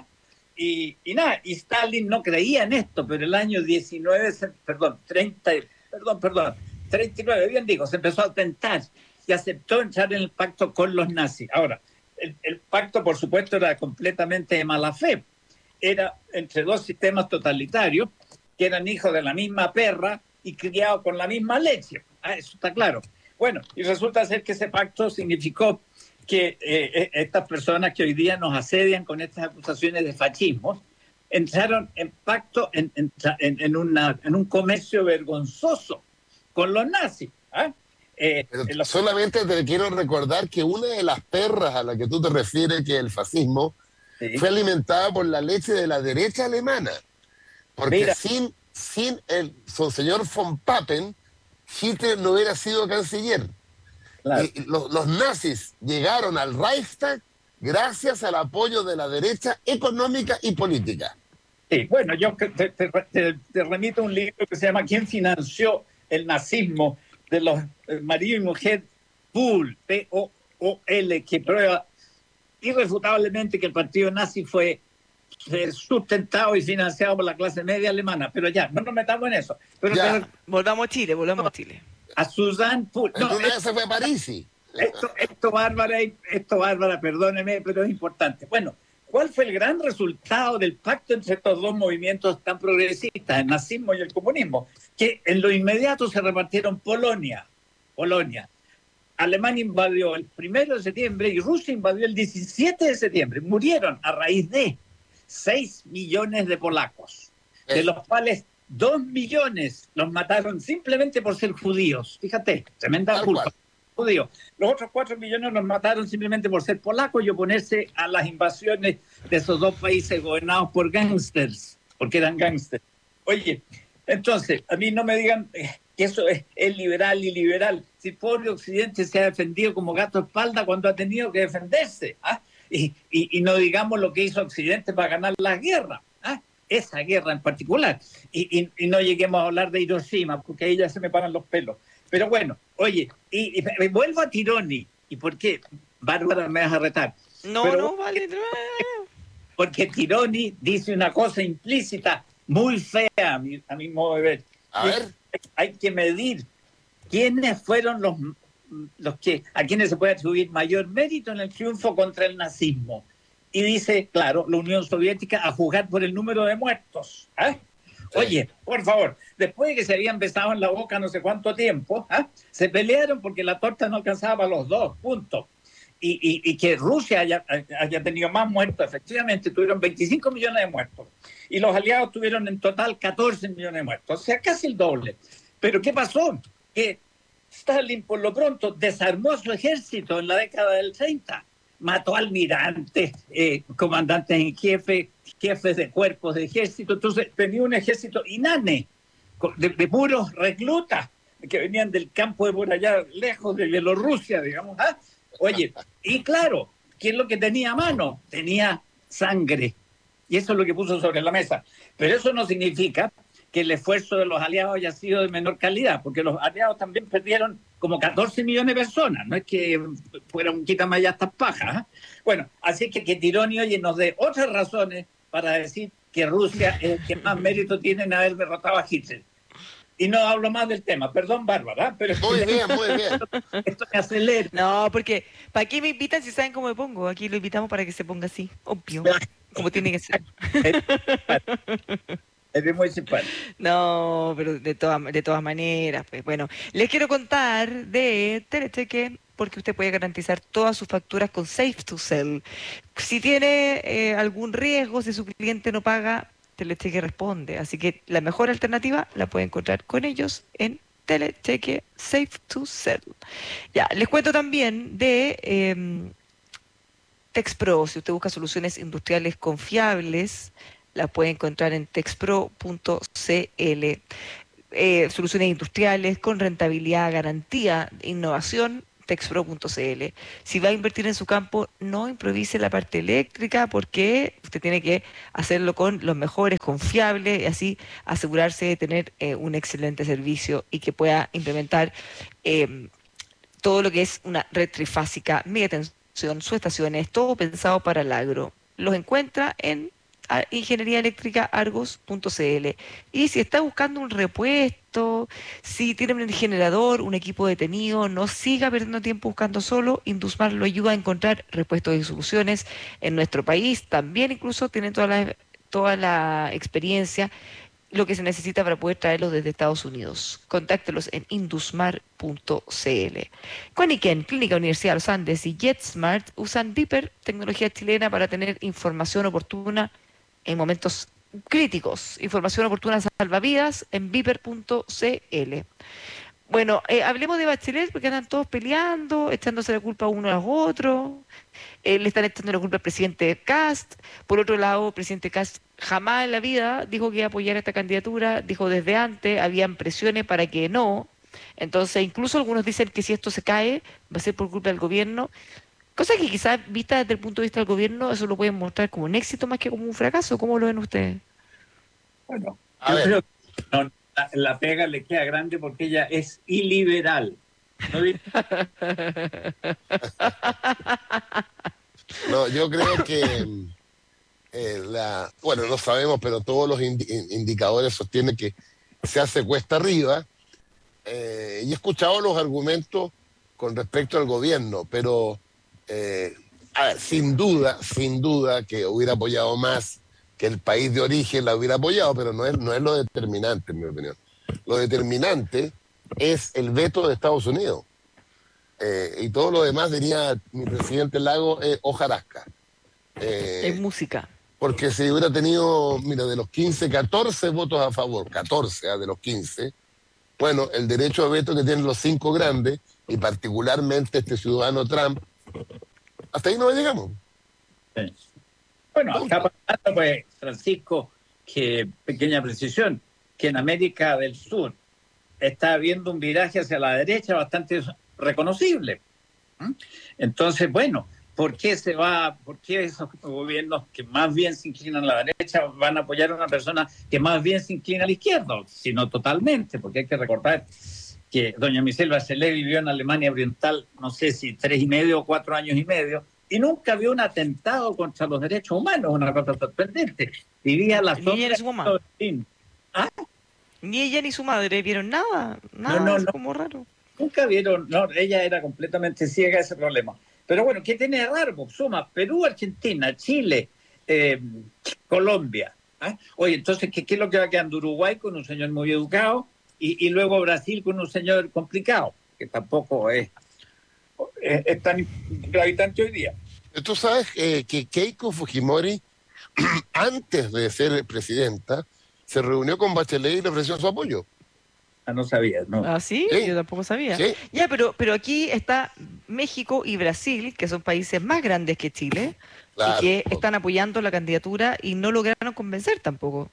Y, y nada, y Stalin no creía en esto, pero el año diecinueve, perdón, treinta, perdón, perdón, treinta y nueve, bien digo, se empezó a tentar y aceptó entrar en el pacto con los nazis. Ahora, el, el pacto, por supuesto, era completamente de mala fe. Era entre dos sistemas totalitarios que eran hijos de la misma perra y criados con la misma leche. Ah, eso está claro. Bueno, y resulta ser que ese pacto significó que eh, estas personas que hoy día nos asedian con estas acusaciones de fascismo entraron en pacto, en, en, en, una, en un comercio vergonzoso con los nazis. ¿eh? Eh, Pero los... Solamente te quiero recordar que una de las perras a la que tú te refieres, que el fascismo, sí. fue alimentada por la leche de la derecha alemana. Porque Mira. sin, sin el señor von Papen, Hitler no hubiera sido canciller. Claro. Y los, los nazis llegaron al Reichstag gracias al apoyo de la derecha económica y política. Sí, bueno, yo te, te, te, te remito a un libro que se llama ¿Quién financió el nazismo? De los eh, marido y mujer Pool, P O O L, que prueba irrefutablemente que el partido nazi fue eh, sustentado y financiado por la clase media alemana. Pero ya, no nos metamos en eso. Pero ya. Te... Volvamos a Chile, volvamos a Chile. A Suzanne Pool. No, esto, se fue a París. Esto, esto, Bárbara, esto, Bárbara, perdóneme, pero es importante. Bueno, ¿cuál fue el gran resultado del pacto entre estos dos movimientos tan progresistas, el nazismo y el comunismo? Que en lo inmediato se repartieron Polonia, Polonia. Alemania invadió el primero de septiembre y Rusia invadió el diecisiete de septiembre. Murieron a raíz de seis millones de polacos, de los cuales dos millones los mataron simplemente por ser judíos. Fíjate, tremenda culpa. Judíos. Los otros cuatro millones los mataron simplemente por ser polacos y oponerse a las invasiones de esos dos países gobernados por gángsters, porque eran gángsters. Oye, entonces, a mí no me digan que eso es, es liberal y liberal. Si el pobre Occidente se ha defendido como gato de espalda cuando ha tenido que defenderse. ¿ah? Y, y, y no digamos lo que hizo Occidente para ganar la guerra. ¿ah? Esa guerra en particular. Y, y, y no lleguemos a hablar de Hiroshima, porque ahí ya se me paran los pelos. Pero bueno, oye, y, y, y vuelvo a Tironi. ¿Y por qué? Bárbara, me vas a retar. No, Pero, no, vale. No. Porque Tironi dice una cosa implícita muy fea a mi, a mi modo de ver. A ver. Hay, hay que medir quiénes fueron los, los que a quienes se puede atribuir mayor mérito en el triunfo contra el nazismo. Y dice, claro, la Unión Soviética, a juzgar por el número de muertos. ¿eh? Sí. Oye, por favor, después de que se habían besado en la boca no sé cuánto tiempo, ¿eh? se pelearon porque la torta no alcanzaba a los dos, punto. Y, y, y que Rusia haya, haya tenido más muertos, efectivamente, tuvieron veinticinco millones de muertos. Y los aliados tuvieron en total catorce millones de muertos, o sea, casi el doble. Pero ¿qué pasó? Que Stalin, por lo pronto, desarmó su ejército en la década del treinta. Mató almirantes, eh, comandantes en jefe, jefes de cuerpos de ejército. Entonces tenía un ejército inane, de, de puros reclutas que venían del campo de por allá, lejos de Bielorrusia, digamos. ¿ah? Oye, y claro, ¿qué es lo que tenía a mano? Tenía sangre. Y eso es lo que puso sobre la mesa. Pero eso no significa que el esfuerzo de los aliados haya sido de menor calidad, porque los aliados también perdieron como catorce millones de personas. No es que fuera un quítame ya estas pajas. ¿eh? Bueno, así que que Tironi, oye, nos dé otras razones para decir que Rusia es el que más mérito tiene en haber derrotado a Hitler. Y no hablo más del tema. Perdón, Bárbara, pero... Muy bien, muy bien. Esto me acelera. No, porque ¿para qué me invitan si saben cómo me pongo? Aquí lo invitamos para que se ponga así, obvio, como tiene que ser. Es muy simpático. No, pero de todas de todas maneras, pues bueno, les quiero contar de Telecheque, porque usted puede garantizar todas sus facturas con Safe to Sell. Si tiene eh, algún riesgo, si su cliente no paga, Telecheque responde. Así que la mejor alternativa la puede encontrar con ellos en Telecheque Safe to Sell. Ya, les cuento también de eh, TexPro. Si usted busca soluciones industriales confiables, las puede encontrar en texpro punto c l. Eh, soluciones industriales con rentabilidad, garantía, innovación, texpro punto c l. Si va a invertir en su campo, no improvise la parte eléctrica, porque usted tiene que hacerlo con los mejores, confiables, y así asegurarse de tener eh, un excelente servicio y que pueda implementar eh, todo lo que es una red trifásica, media tensión, subestaciones, todo pensado para el agro. Los encuentra en Ingeniería Eléctrica Argos punto c l. Y si está buscando un repuesto, si tiene un generador, un equipo detenido, no siga perdiendo tiempo buscando solo. Indusmar lo ayuda a encontrar repuestos y soluciones en nuestro país. También incluso tienen toda la, toda la experiencia, lo que se necesita para poder traerlos desde Estados Unidos. Contáctelos en indusmar punto c l. Quaniken, Clínica Universidad de los Andes y JetSmart usan Viper, tecnología chilena, para tener información oportuna en momentos críticos. Información oportuna salvavidas en viper punto c l. Bueno, eh, hablemos de Bachelet, porque andan todos peleando, echándose la culpa uno a los otros. Eh, le están echando la culpa al presidente Kast. Por otro lado, el presidente Kast jamás en la vida dijo que iba a apoyar esta candidatura, dijo desde antes, habían presiones para que no. Entonces, incluso algunos dicen que si esto se cae, va a ser por culpa del gobierno. Cosa que quizás, vista desde el punto de vista del gobierno, eso lo pueden mostrar como un éxito más que como un fracaso. ¿Cómo lo ven ustedes? Bueno, a yo ver. creo que no, la, la pega le queda grande porque ella es iliberal. ¿No, no yo creo que eh, la, bueno, no sabemos, pero todos los indi indicadores sostienen que se hace cuesta arriba. Eh, y he escuchado los argumentos con respecto al gobierno, pero Eh, a ver, sin duda, sin duda que hubiera apoyado más, que el país de origen la hubiera apoyado, pero no es, no es lo determinante, en mi opinión. Lo determinante es el veto de Estados Unidos. Eh, y todo lo demás, diría mi presidente Lago, es hojarasca. Eh, es música. Porque si hubiera tenido, mira, de los quince, catorce votos a favor, catorce ¿eh? de los quince, bueno, el derecho a veto que tienen los cinco grandes, y particularmente este ciudadano Trump, hasta ahí no llegamos. Sí. Bueno, acá pasando, pues, Francisco, que pequeña precisión, que en América del Sur está habiendo un viraje hacia la derecha bastante reconocible. ¿Mm? Entonces, bueno, ¿por qué se va, por qué esos gobiernos que más bien se inclinan a la derecha van a apoyar a una persona que más bien se inclina a la izquierda? Sino totalmente, porque hay que recordar que doña Michelle Bachelet vivió en Alemania Oriental, no sé si tres y medio o cuatro años y medio, y nunca vio un atentado contra los derechos humanos, una cosa sorprendente. Vivía la ni ella ni su mamá. ¿Ah? Ni ella ni su madre vieron nada, nada, no, no, es no. como raro. Nunca vieron, no, ella era completamente ciega a ese problema. Pero bueno, ¿qué tiene de raro? Suma Perú, Argentina, Chile, eh, Colombia. ¿Ah? Oye, entonces, ¿qué, ¿qué es lo que va quedando? Uruguay con un señor muy educado, Y, y luego Brasil con un señor complicado, que tampoco es, es, es tan gravitante hoy día. Tú sabes eh, que Keiko Fujimori, antes de ser presidenta, se reunió con Bachelet y le ofreció su apoyo. Ah, no sabía, ¿no? ¿Ah, sí? sí. Yo tampoco sabía. ¿Sí? Ya, pero, pero aquí está México y Brasil, que son países más grandes que Chile, claro, y que están apoyando la candidatura y no lograron convencer tampoco.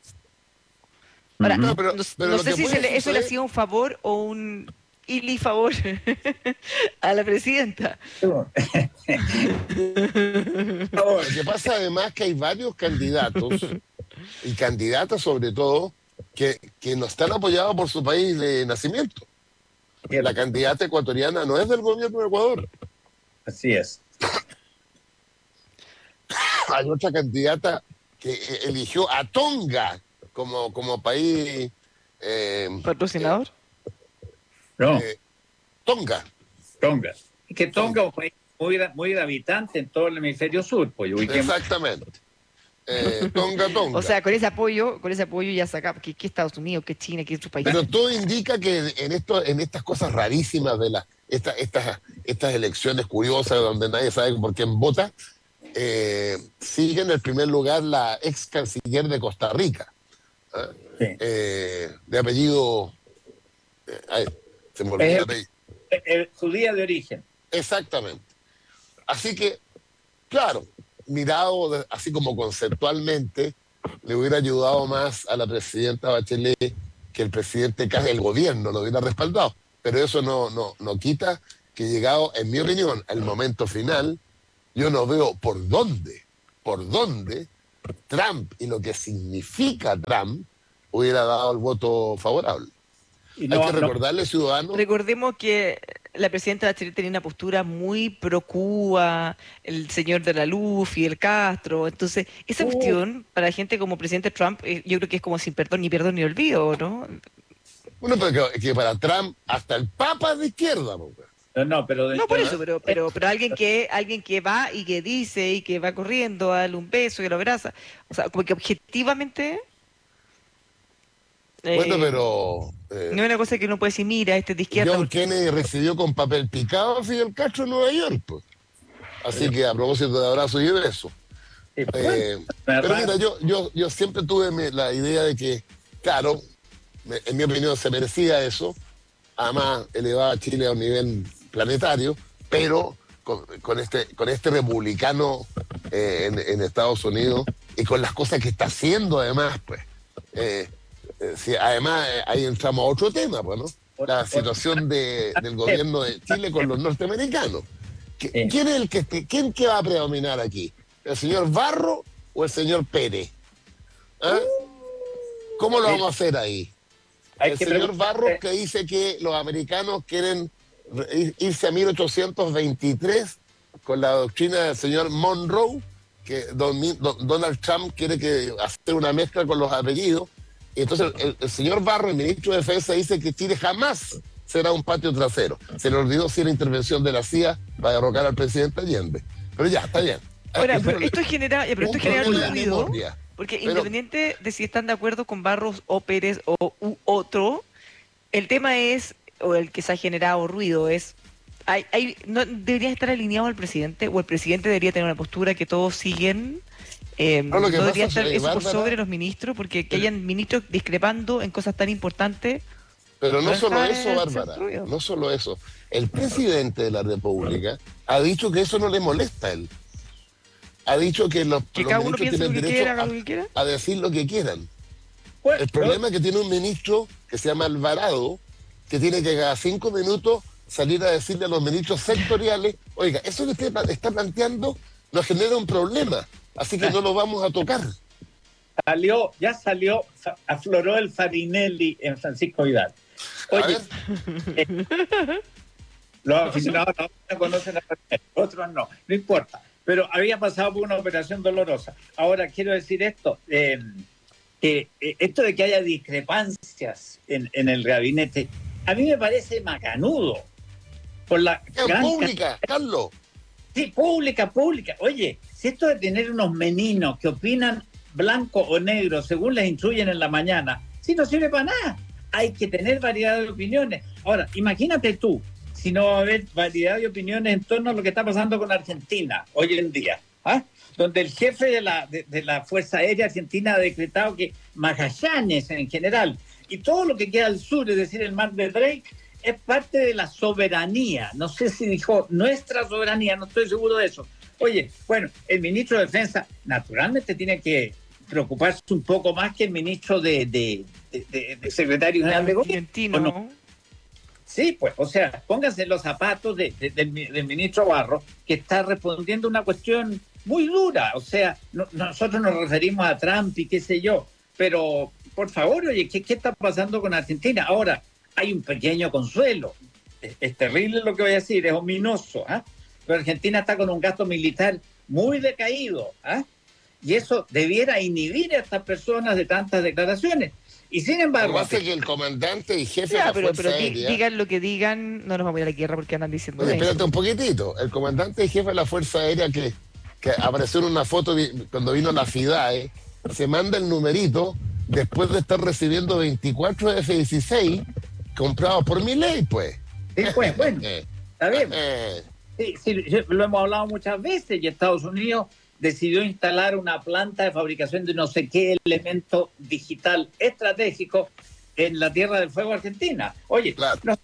Ahora, no, pero, no, pero no sé si se le, eso le hacía un favor o un ili favor a la presidenta. Lo que pasa además que hay varios candidatos y candidatas sobre todo que, que no están apoyados por su país de nacimiento. La candidata ecuatoriana no es del gobierno de Ecuador. Así es. Hay otra candidata que eligió a Tonga como, como país... Eh, ¿Patrocinador? Eh, no. Eh, Tonga. Tonga. Es que Tonga es un país muy, muy gravitante en todo el hemisferio sur. Pues, exactamente. Eh, tonga, Tonga. O sea, con ese apoyo, con ese apoyo ya saca que, que Estados Unidos, que China, que otros países. Pero todo indica que en esto, en estas cosas rarísimas de las esta, estas, estas elecciones curiosas donde nadie sabe por quién vota, eh, sigue en el primer lugar la ex canciller de Costa Rica, ¿eh? Sí. Eh, de apellido eh, Se me olvidó eh, eh, eh, judía de origen. Exactamente. Así que, claro, mirado de, así como conceptualmente, le hubiera ayudado más a la presidenta Bachelet que el presidente Kast, el gobierno lo hubiera respaldado. Pero eso no, no, no quita que llegado, en mi opinión, al momento final, yo no veo por dónde, por dónde Trump y lo que significa Trump hubiera dado el voto favorable. Y no, Hay que recordarle, no. ciudadanos... Recordemos que la presidenta Bachelet tenía una postura muy pro Cuba, el señor de la Luz, Fidel Castro. Entonces, esa uh. cuestión, para gente como presidente Trump, yo creo que es como sin perdón, ni perdón ni olvido, ¿no? Bueno, pero que, que para Trump, hasta el Papa es de izquierda, ¿no? No, no, pero de no por eso, pero, pero, pero alguien que alguien que va y que dice y que va corriendo a darle un beso y lo abraza, o sea, como que objetivamente... Bueno, eh, pero... Eh, no es una cosa que uno puede decir, mira, este es de izquierda. John Kennedy recibió con papel picado a Fidel Castro en Nueva York, pues. Así que a propósito de abrazo y beso. Eh, pero mira, yo, yo, yo siempre tuve me, la idea de que, claro, me, en mi opinión se merecía eso. Además, elevaba a Chile a un nivel planetario, pero con, con, este, con este republicano eh, en, en Estados Unidos y con las cosas que está haciendo además, pues... Eh, Sí, además, ahí entramos a otro tema, pues, ¿no? La situación de, del gobierno de Chile con los norteamericanos. ¿Quién es el que quién que va a predominar aquí? ¿El señor Barro o el señor Pérez? ¿Ah? ¿Cómo lo vamos a hacer ahí? El señor Barro que dice que los americanos quieren irse a mil ochocientos veintitrés con la doctrina del señor Monroe, que don, don, Donald Trump quiere que hacer una mezcla con los apellidos. Y entonces el, el señor Barro, el ministro de Defensa, dice que Chile jamás será un patio trasero. Se le olvidó si era intervención de la C I A para derrocar al presidente Allende. Pero ya, está bien. Ahora, pero esto genera, pero esto genera un ruido, porque pero, independiente de si están de acuerdo con Barros o Pérez o u otro, el tema es, o el que se ha generado ruido es, hay, hay, ¿no debería estar alineado al presidente? ¿O el presidente debería tener una postura que todos siguen? Eh, no, no debería estar eso por sobre los ministros, porque que hayan ministros discrepando en cosas tan importantes. Pero no solo eso, Bárbara, no solo eso. El presidente de la República ha dicho que eso no le molesta a él. Ha dicho que los, que los cada uno ministros tienen derecho quiera, a, que quiera. a decir lo que quieran. Bueno, el problema es que tiene un ministro que se llama Alvarado, que tiene que cada cinco minutos salir a decirle a los ministros sectoriales, oiga, eso que usted está planteando nos genera un problema. Así que no lo vamos a tocar. Salió, ya salió, afloró el Farinelli en Francisco Vidal. Oye, eh, los aficionados no conocen a Farinelli, otros no, no importa. Pero había pasado por una operación dolorosa. Ahora quiero decir esto, eh, eh, esto de que haya discrepancias en, en el gabinete, a mí me parece macanudo. Por la gran pública, Carlos. Sí, pública, pública. Oye, si esto de tener unos meninos que opinan blanco o negro según les instruyen en la mañana, si no sirve para nada. Hay que tener variedad de opiniones. Ahora, imagínate tú, si no va a haber variedad de opiniones en torno a lo que está pasando con Argentina hoy en día, ¿ah? Donde el jefe de la, de, de la Fuerza Aérea Argentina ha decretado que Magallanes en general y todo lo que queda al sur, es decir, el mar de Drake, es parte de la soberanía. No sé si dijo nuestra soberanía, no estoy seguro de eso. Oye, bueno, el ministro de Defensa naturalmente tiene que preocuparse un poco más que el ministro de, de, de, de, de secretario general de gobierno. ¿No? Sí, pues, o sea, pónganse los zapatos de, de, del, del ministro Barro, que está respondiendo a una cuestión muy dura. O sea, no, nosotros nos referimos a Trump y qué sé yo, pero por favor, oye, ¿qué, qué está pasando con Argentina? Ahora, hay un pequeño consuelo. Es, es terrible lo que voy a decir, es ominoso, ¿ah? Pero Argentina está con un gasto militar muy decaído, ¿ah? Y eso debiera inhibir a estas personas de tantas declaraciones. Y sin embargo... Lo que pasa es que el comandante y jefe ya, de la pero, Fuerza pero Aérea... digan lo que digan, no nos vamos a ir a la guerra porque andan diciendo Oye, eso. espérate un poquitito. El comandante y jefe de la Fuerza Aérea que, que apareció en una foto cuando vino la FIDAE, se manda el numerito después de estar recibiendo veinticuatro F dieciséis comprados por Milei, pues. Sí, pues, bueno, está bien. Sí, sí, lo hemos hablado muchas veces y Estados Unidos decidió instalar una planta de fabricación de no sé qué elemento digital estratégico en la Tierra del Fuego Argentina. Oye, claro. no,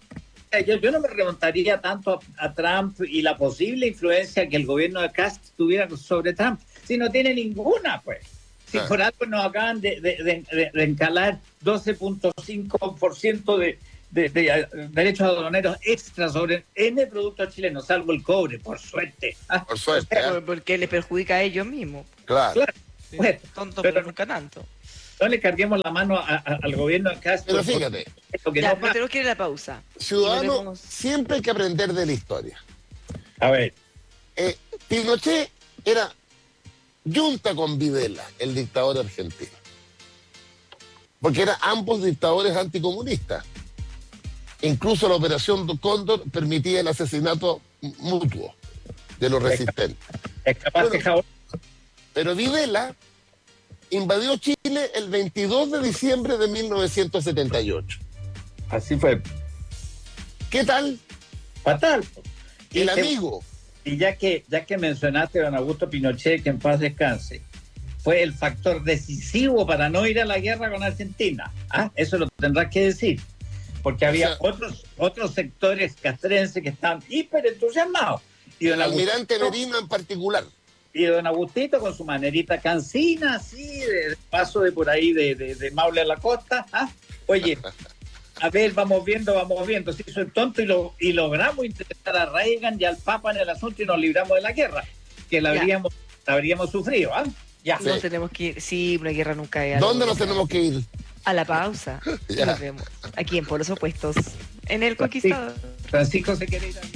Yo, yo no me remontaría tanto a, a Trump y la posible influencia que el gobierno de Cast tuviera sobre Trump, si no tiene ninguna, pues. Si ah. por algo nos acaban de, de, de, de encalar doce punto cinco por ciento de, de, de, de derechos aduaneros extra sobre N productos chilenos, salvo el cobre, por suerte. ¿Ah? Por suerte. O sea, ¿eh? Porque les perjudica a ellos mismos. Claro. claro. Sí, bueno, tonto, pero, pero nunca tanto. No le carguemos la mano a, a, al gobierno de Castro. Pero fíjate. Que ya, no pero tenemos que ir a la pausa. Ciudadano, vamos... siempre hay que aprender de la historia. A ver. Eh, Pinochet era junta con Videla, el dictador argentino. Porque eran ambos dictadores anticomunistas. Incluso la operación Cóndor permitía el asesinato mutuo de los resistentes. Es capaz bueno, de pero Videla invadió Chile el veintidós de diciembre de mil novecientos setenta y ocho. Así fue. ¿Qué tal? Fatal. El y amigo. Y ya que, ya que mencionaste a don Augusto Pinochet, que en paz descanse, fue el factor decisivo para no ir a la guerra con Argentina. ¿Ah? Eso lo tendrás que decir. Porque había o sea, otros, otros sectores castrenses que estaban hiper entusiasmados. Y el almirante Merino en particular. Y don Agustito con su manerita cansina, así, de paso de por ahí de, de, de Maule a la costa. ¿Ah? Oye, a ver, vamos viendo, vamos viendo. Se hizo el tonto y, lo, y logramos interesar a Reagan y al Papa en el asunto y nos libramos de la guerra, que la habríamos, la habríamos sufrido. ¿Ah? Ya. Sí. No tenemos que ir, sí, una guerra nunca hay. ¿Dónde nos tenemos que ir? A la pausa. Y nos vemos aquí en Polos Opuestos, en El Conquistador. Francisco se quiere ir a...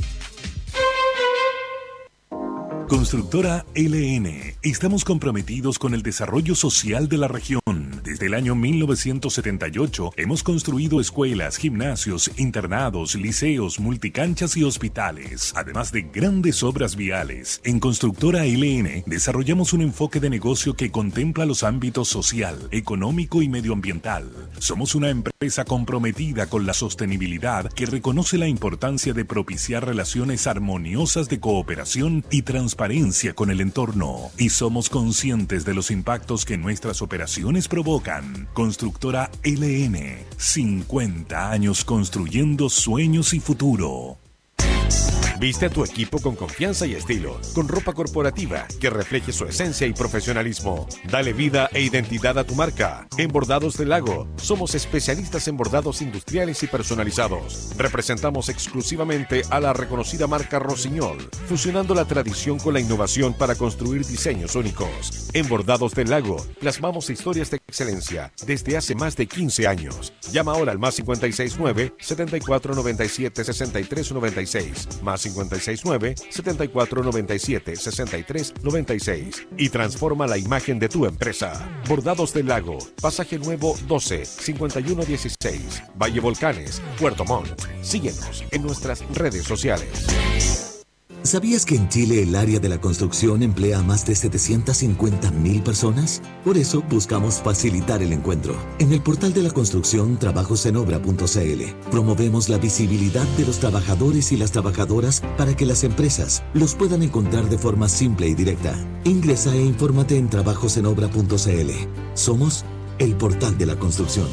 Constructora L N. Estamos comprometidos con el desarrollo social de la región. Desde el año mil novecientos setenta y ocho hemos construido escuelas, gimnasios, internados, liceos, multicanchas y hospitales, además de grandes obras viales. En Constructora L N desarrollamos un enfoque de negocio que contempla los ámbitos social, económico y medioambiental. Somos una empresa comprometida con la sostenibilidad que reconoce la importancia de propiciar relaciones armoniosas de cooperación y transparencia transparencia con el entorno y somos conscientes de los impactos que nuestras operaciones provocan. Constructora L N, cincuenta años construyendo sueños y futuro. Viste a tu equipo con confianza y estilo, con ropa corporativa que refleje su esencia y profesionalismo. Dale vida e identidad a tu marca. En Bordados del Lago, somos especialistas en bordados industriales y personalizados. Representamos exclusivamente a la reconocida marca Rossignol, fusionando la tradición con la innovación para construir diseños únicos. En Bordados del Lago, plasmamos historias de excelencia desde hace más de quince años. Llama ahora al más cincuenta y seis nueve, setenta y cuatro noventa y siete, sesenta y tres noventa y seis, más cincuenta y seis nueve, setenta y cuatro noventa y siete, sesenta y tres noventa y seis y transforma la imagen de tu empresa. Bordados del Lago, Pasaje Nuevo doce, cincuenta y uno dieciséis, Valle Volcanes, Puerto Montt. Síguenos en nuestras redes sociales. ¿Sabías que en Chile el área de la construcción emplea a más de setecientas cincuenta mil personas? Por eso buscamos facilitar el encuentro. En el portal de la construcción trabajos en obra punto c l promovemos la visibilidad de los trabajadores y las trabajadoras para que las empresas los puedan encontrar de forma simple y directa. Ingresa e infórmate en trabajos en obra punto c l. Somos el portal de la construcción.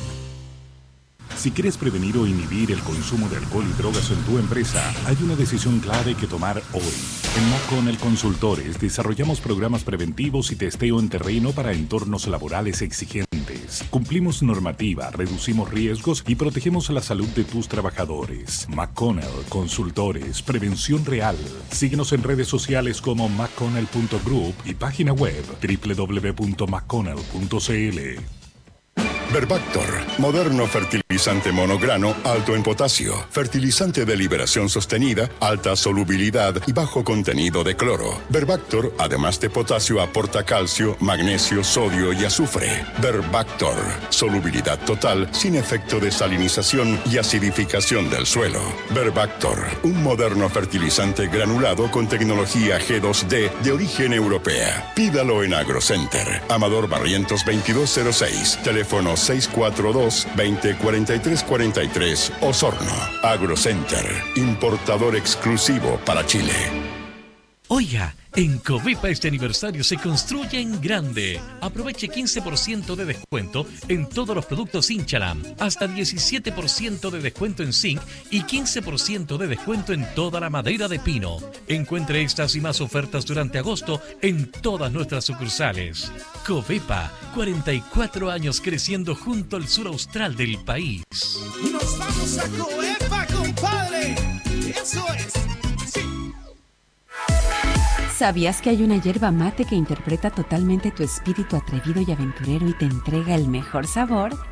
Si quieres prevenir o inhibir el consumo de alcohol y drogas en tu empresa, hay una decisión clave que tomar hoy. En McConnell Consultores desarrollamos programas preventivos y testeo en terreno para entornos laborales exigentes. Cumplimos normativa, reducimos riesgos y protegemos la salud de tus trabajadores. McConnell Consultores, prevención real. Síguenos en redes sociales como mcconnell punto group y página web doble u doble u doble u punto mcconnell punto c l. Verbactor, moderno fertilizante monograno alto en potasio, fertilizante de liberación sostenida, alta solubilidad y bajo contenido de cloro. Verbactor, además de potasio, aporta calcio, magnesio, sodio y azufre. Verbactor, solubilidad total sin efecto de salinización y acidificación del suelo. Verbactor, un moderno fertilizante granulado con tecnología G dos D de origen europea. Pídalo en AgroCenter. Amador Barrientos veintidós cero seis, teléfono seis cuatro dos, veinte, cuarenta y tres cuarenta y tres, Osorno. AgroCenter, importador exclusivo para Chile. Oiga, En Covepa este aniversario se construye en grande. Aproveche quince por ciento de descuento en todos los productos Inchalam, hasta diecisiete por ciento de descuento en zinc y quince por ciento de descuento en toda la madera de pino. Encuentre estas y más ofertas durante agosto en todas nuestras sucursales. Covepa, cuarenta y cuatro años creciendo junto al sur austral del país. Nos vamos a Covepa, compadre. Eso es. Sí. ¿Sabías que hay una yerba mate que interpreta totalmente tu espíritu atrevido y aventurero y te entrega el mejor sabor?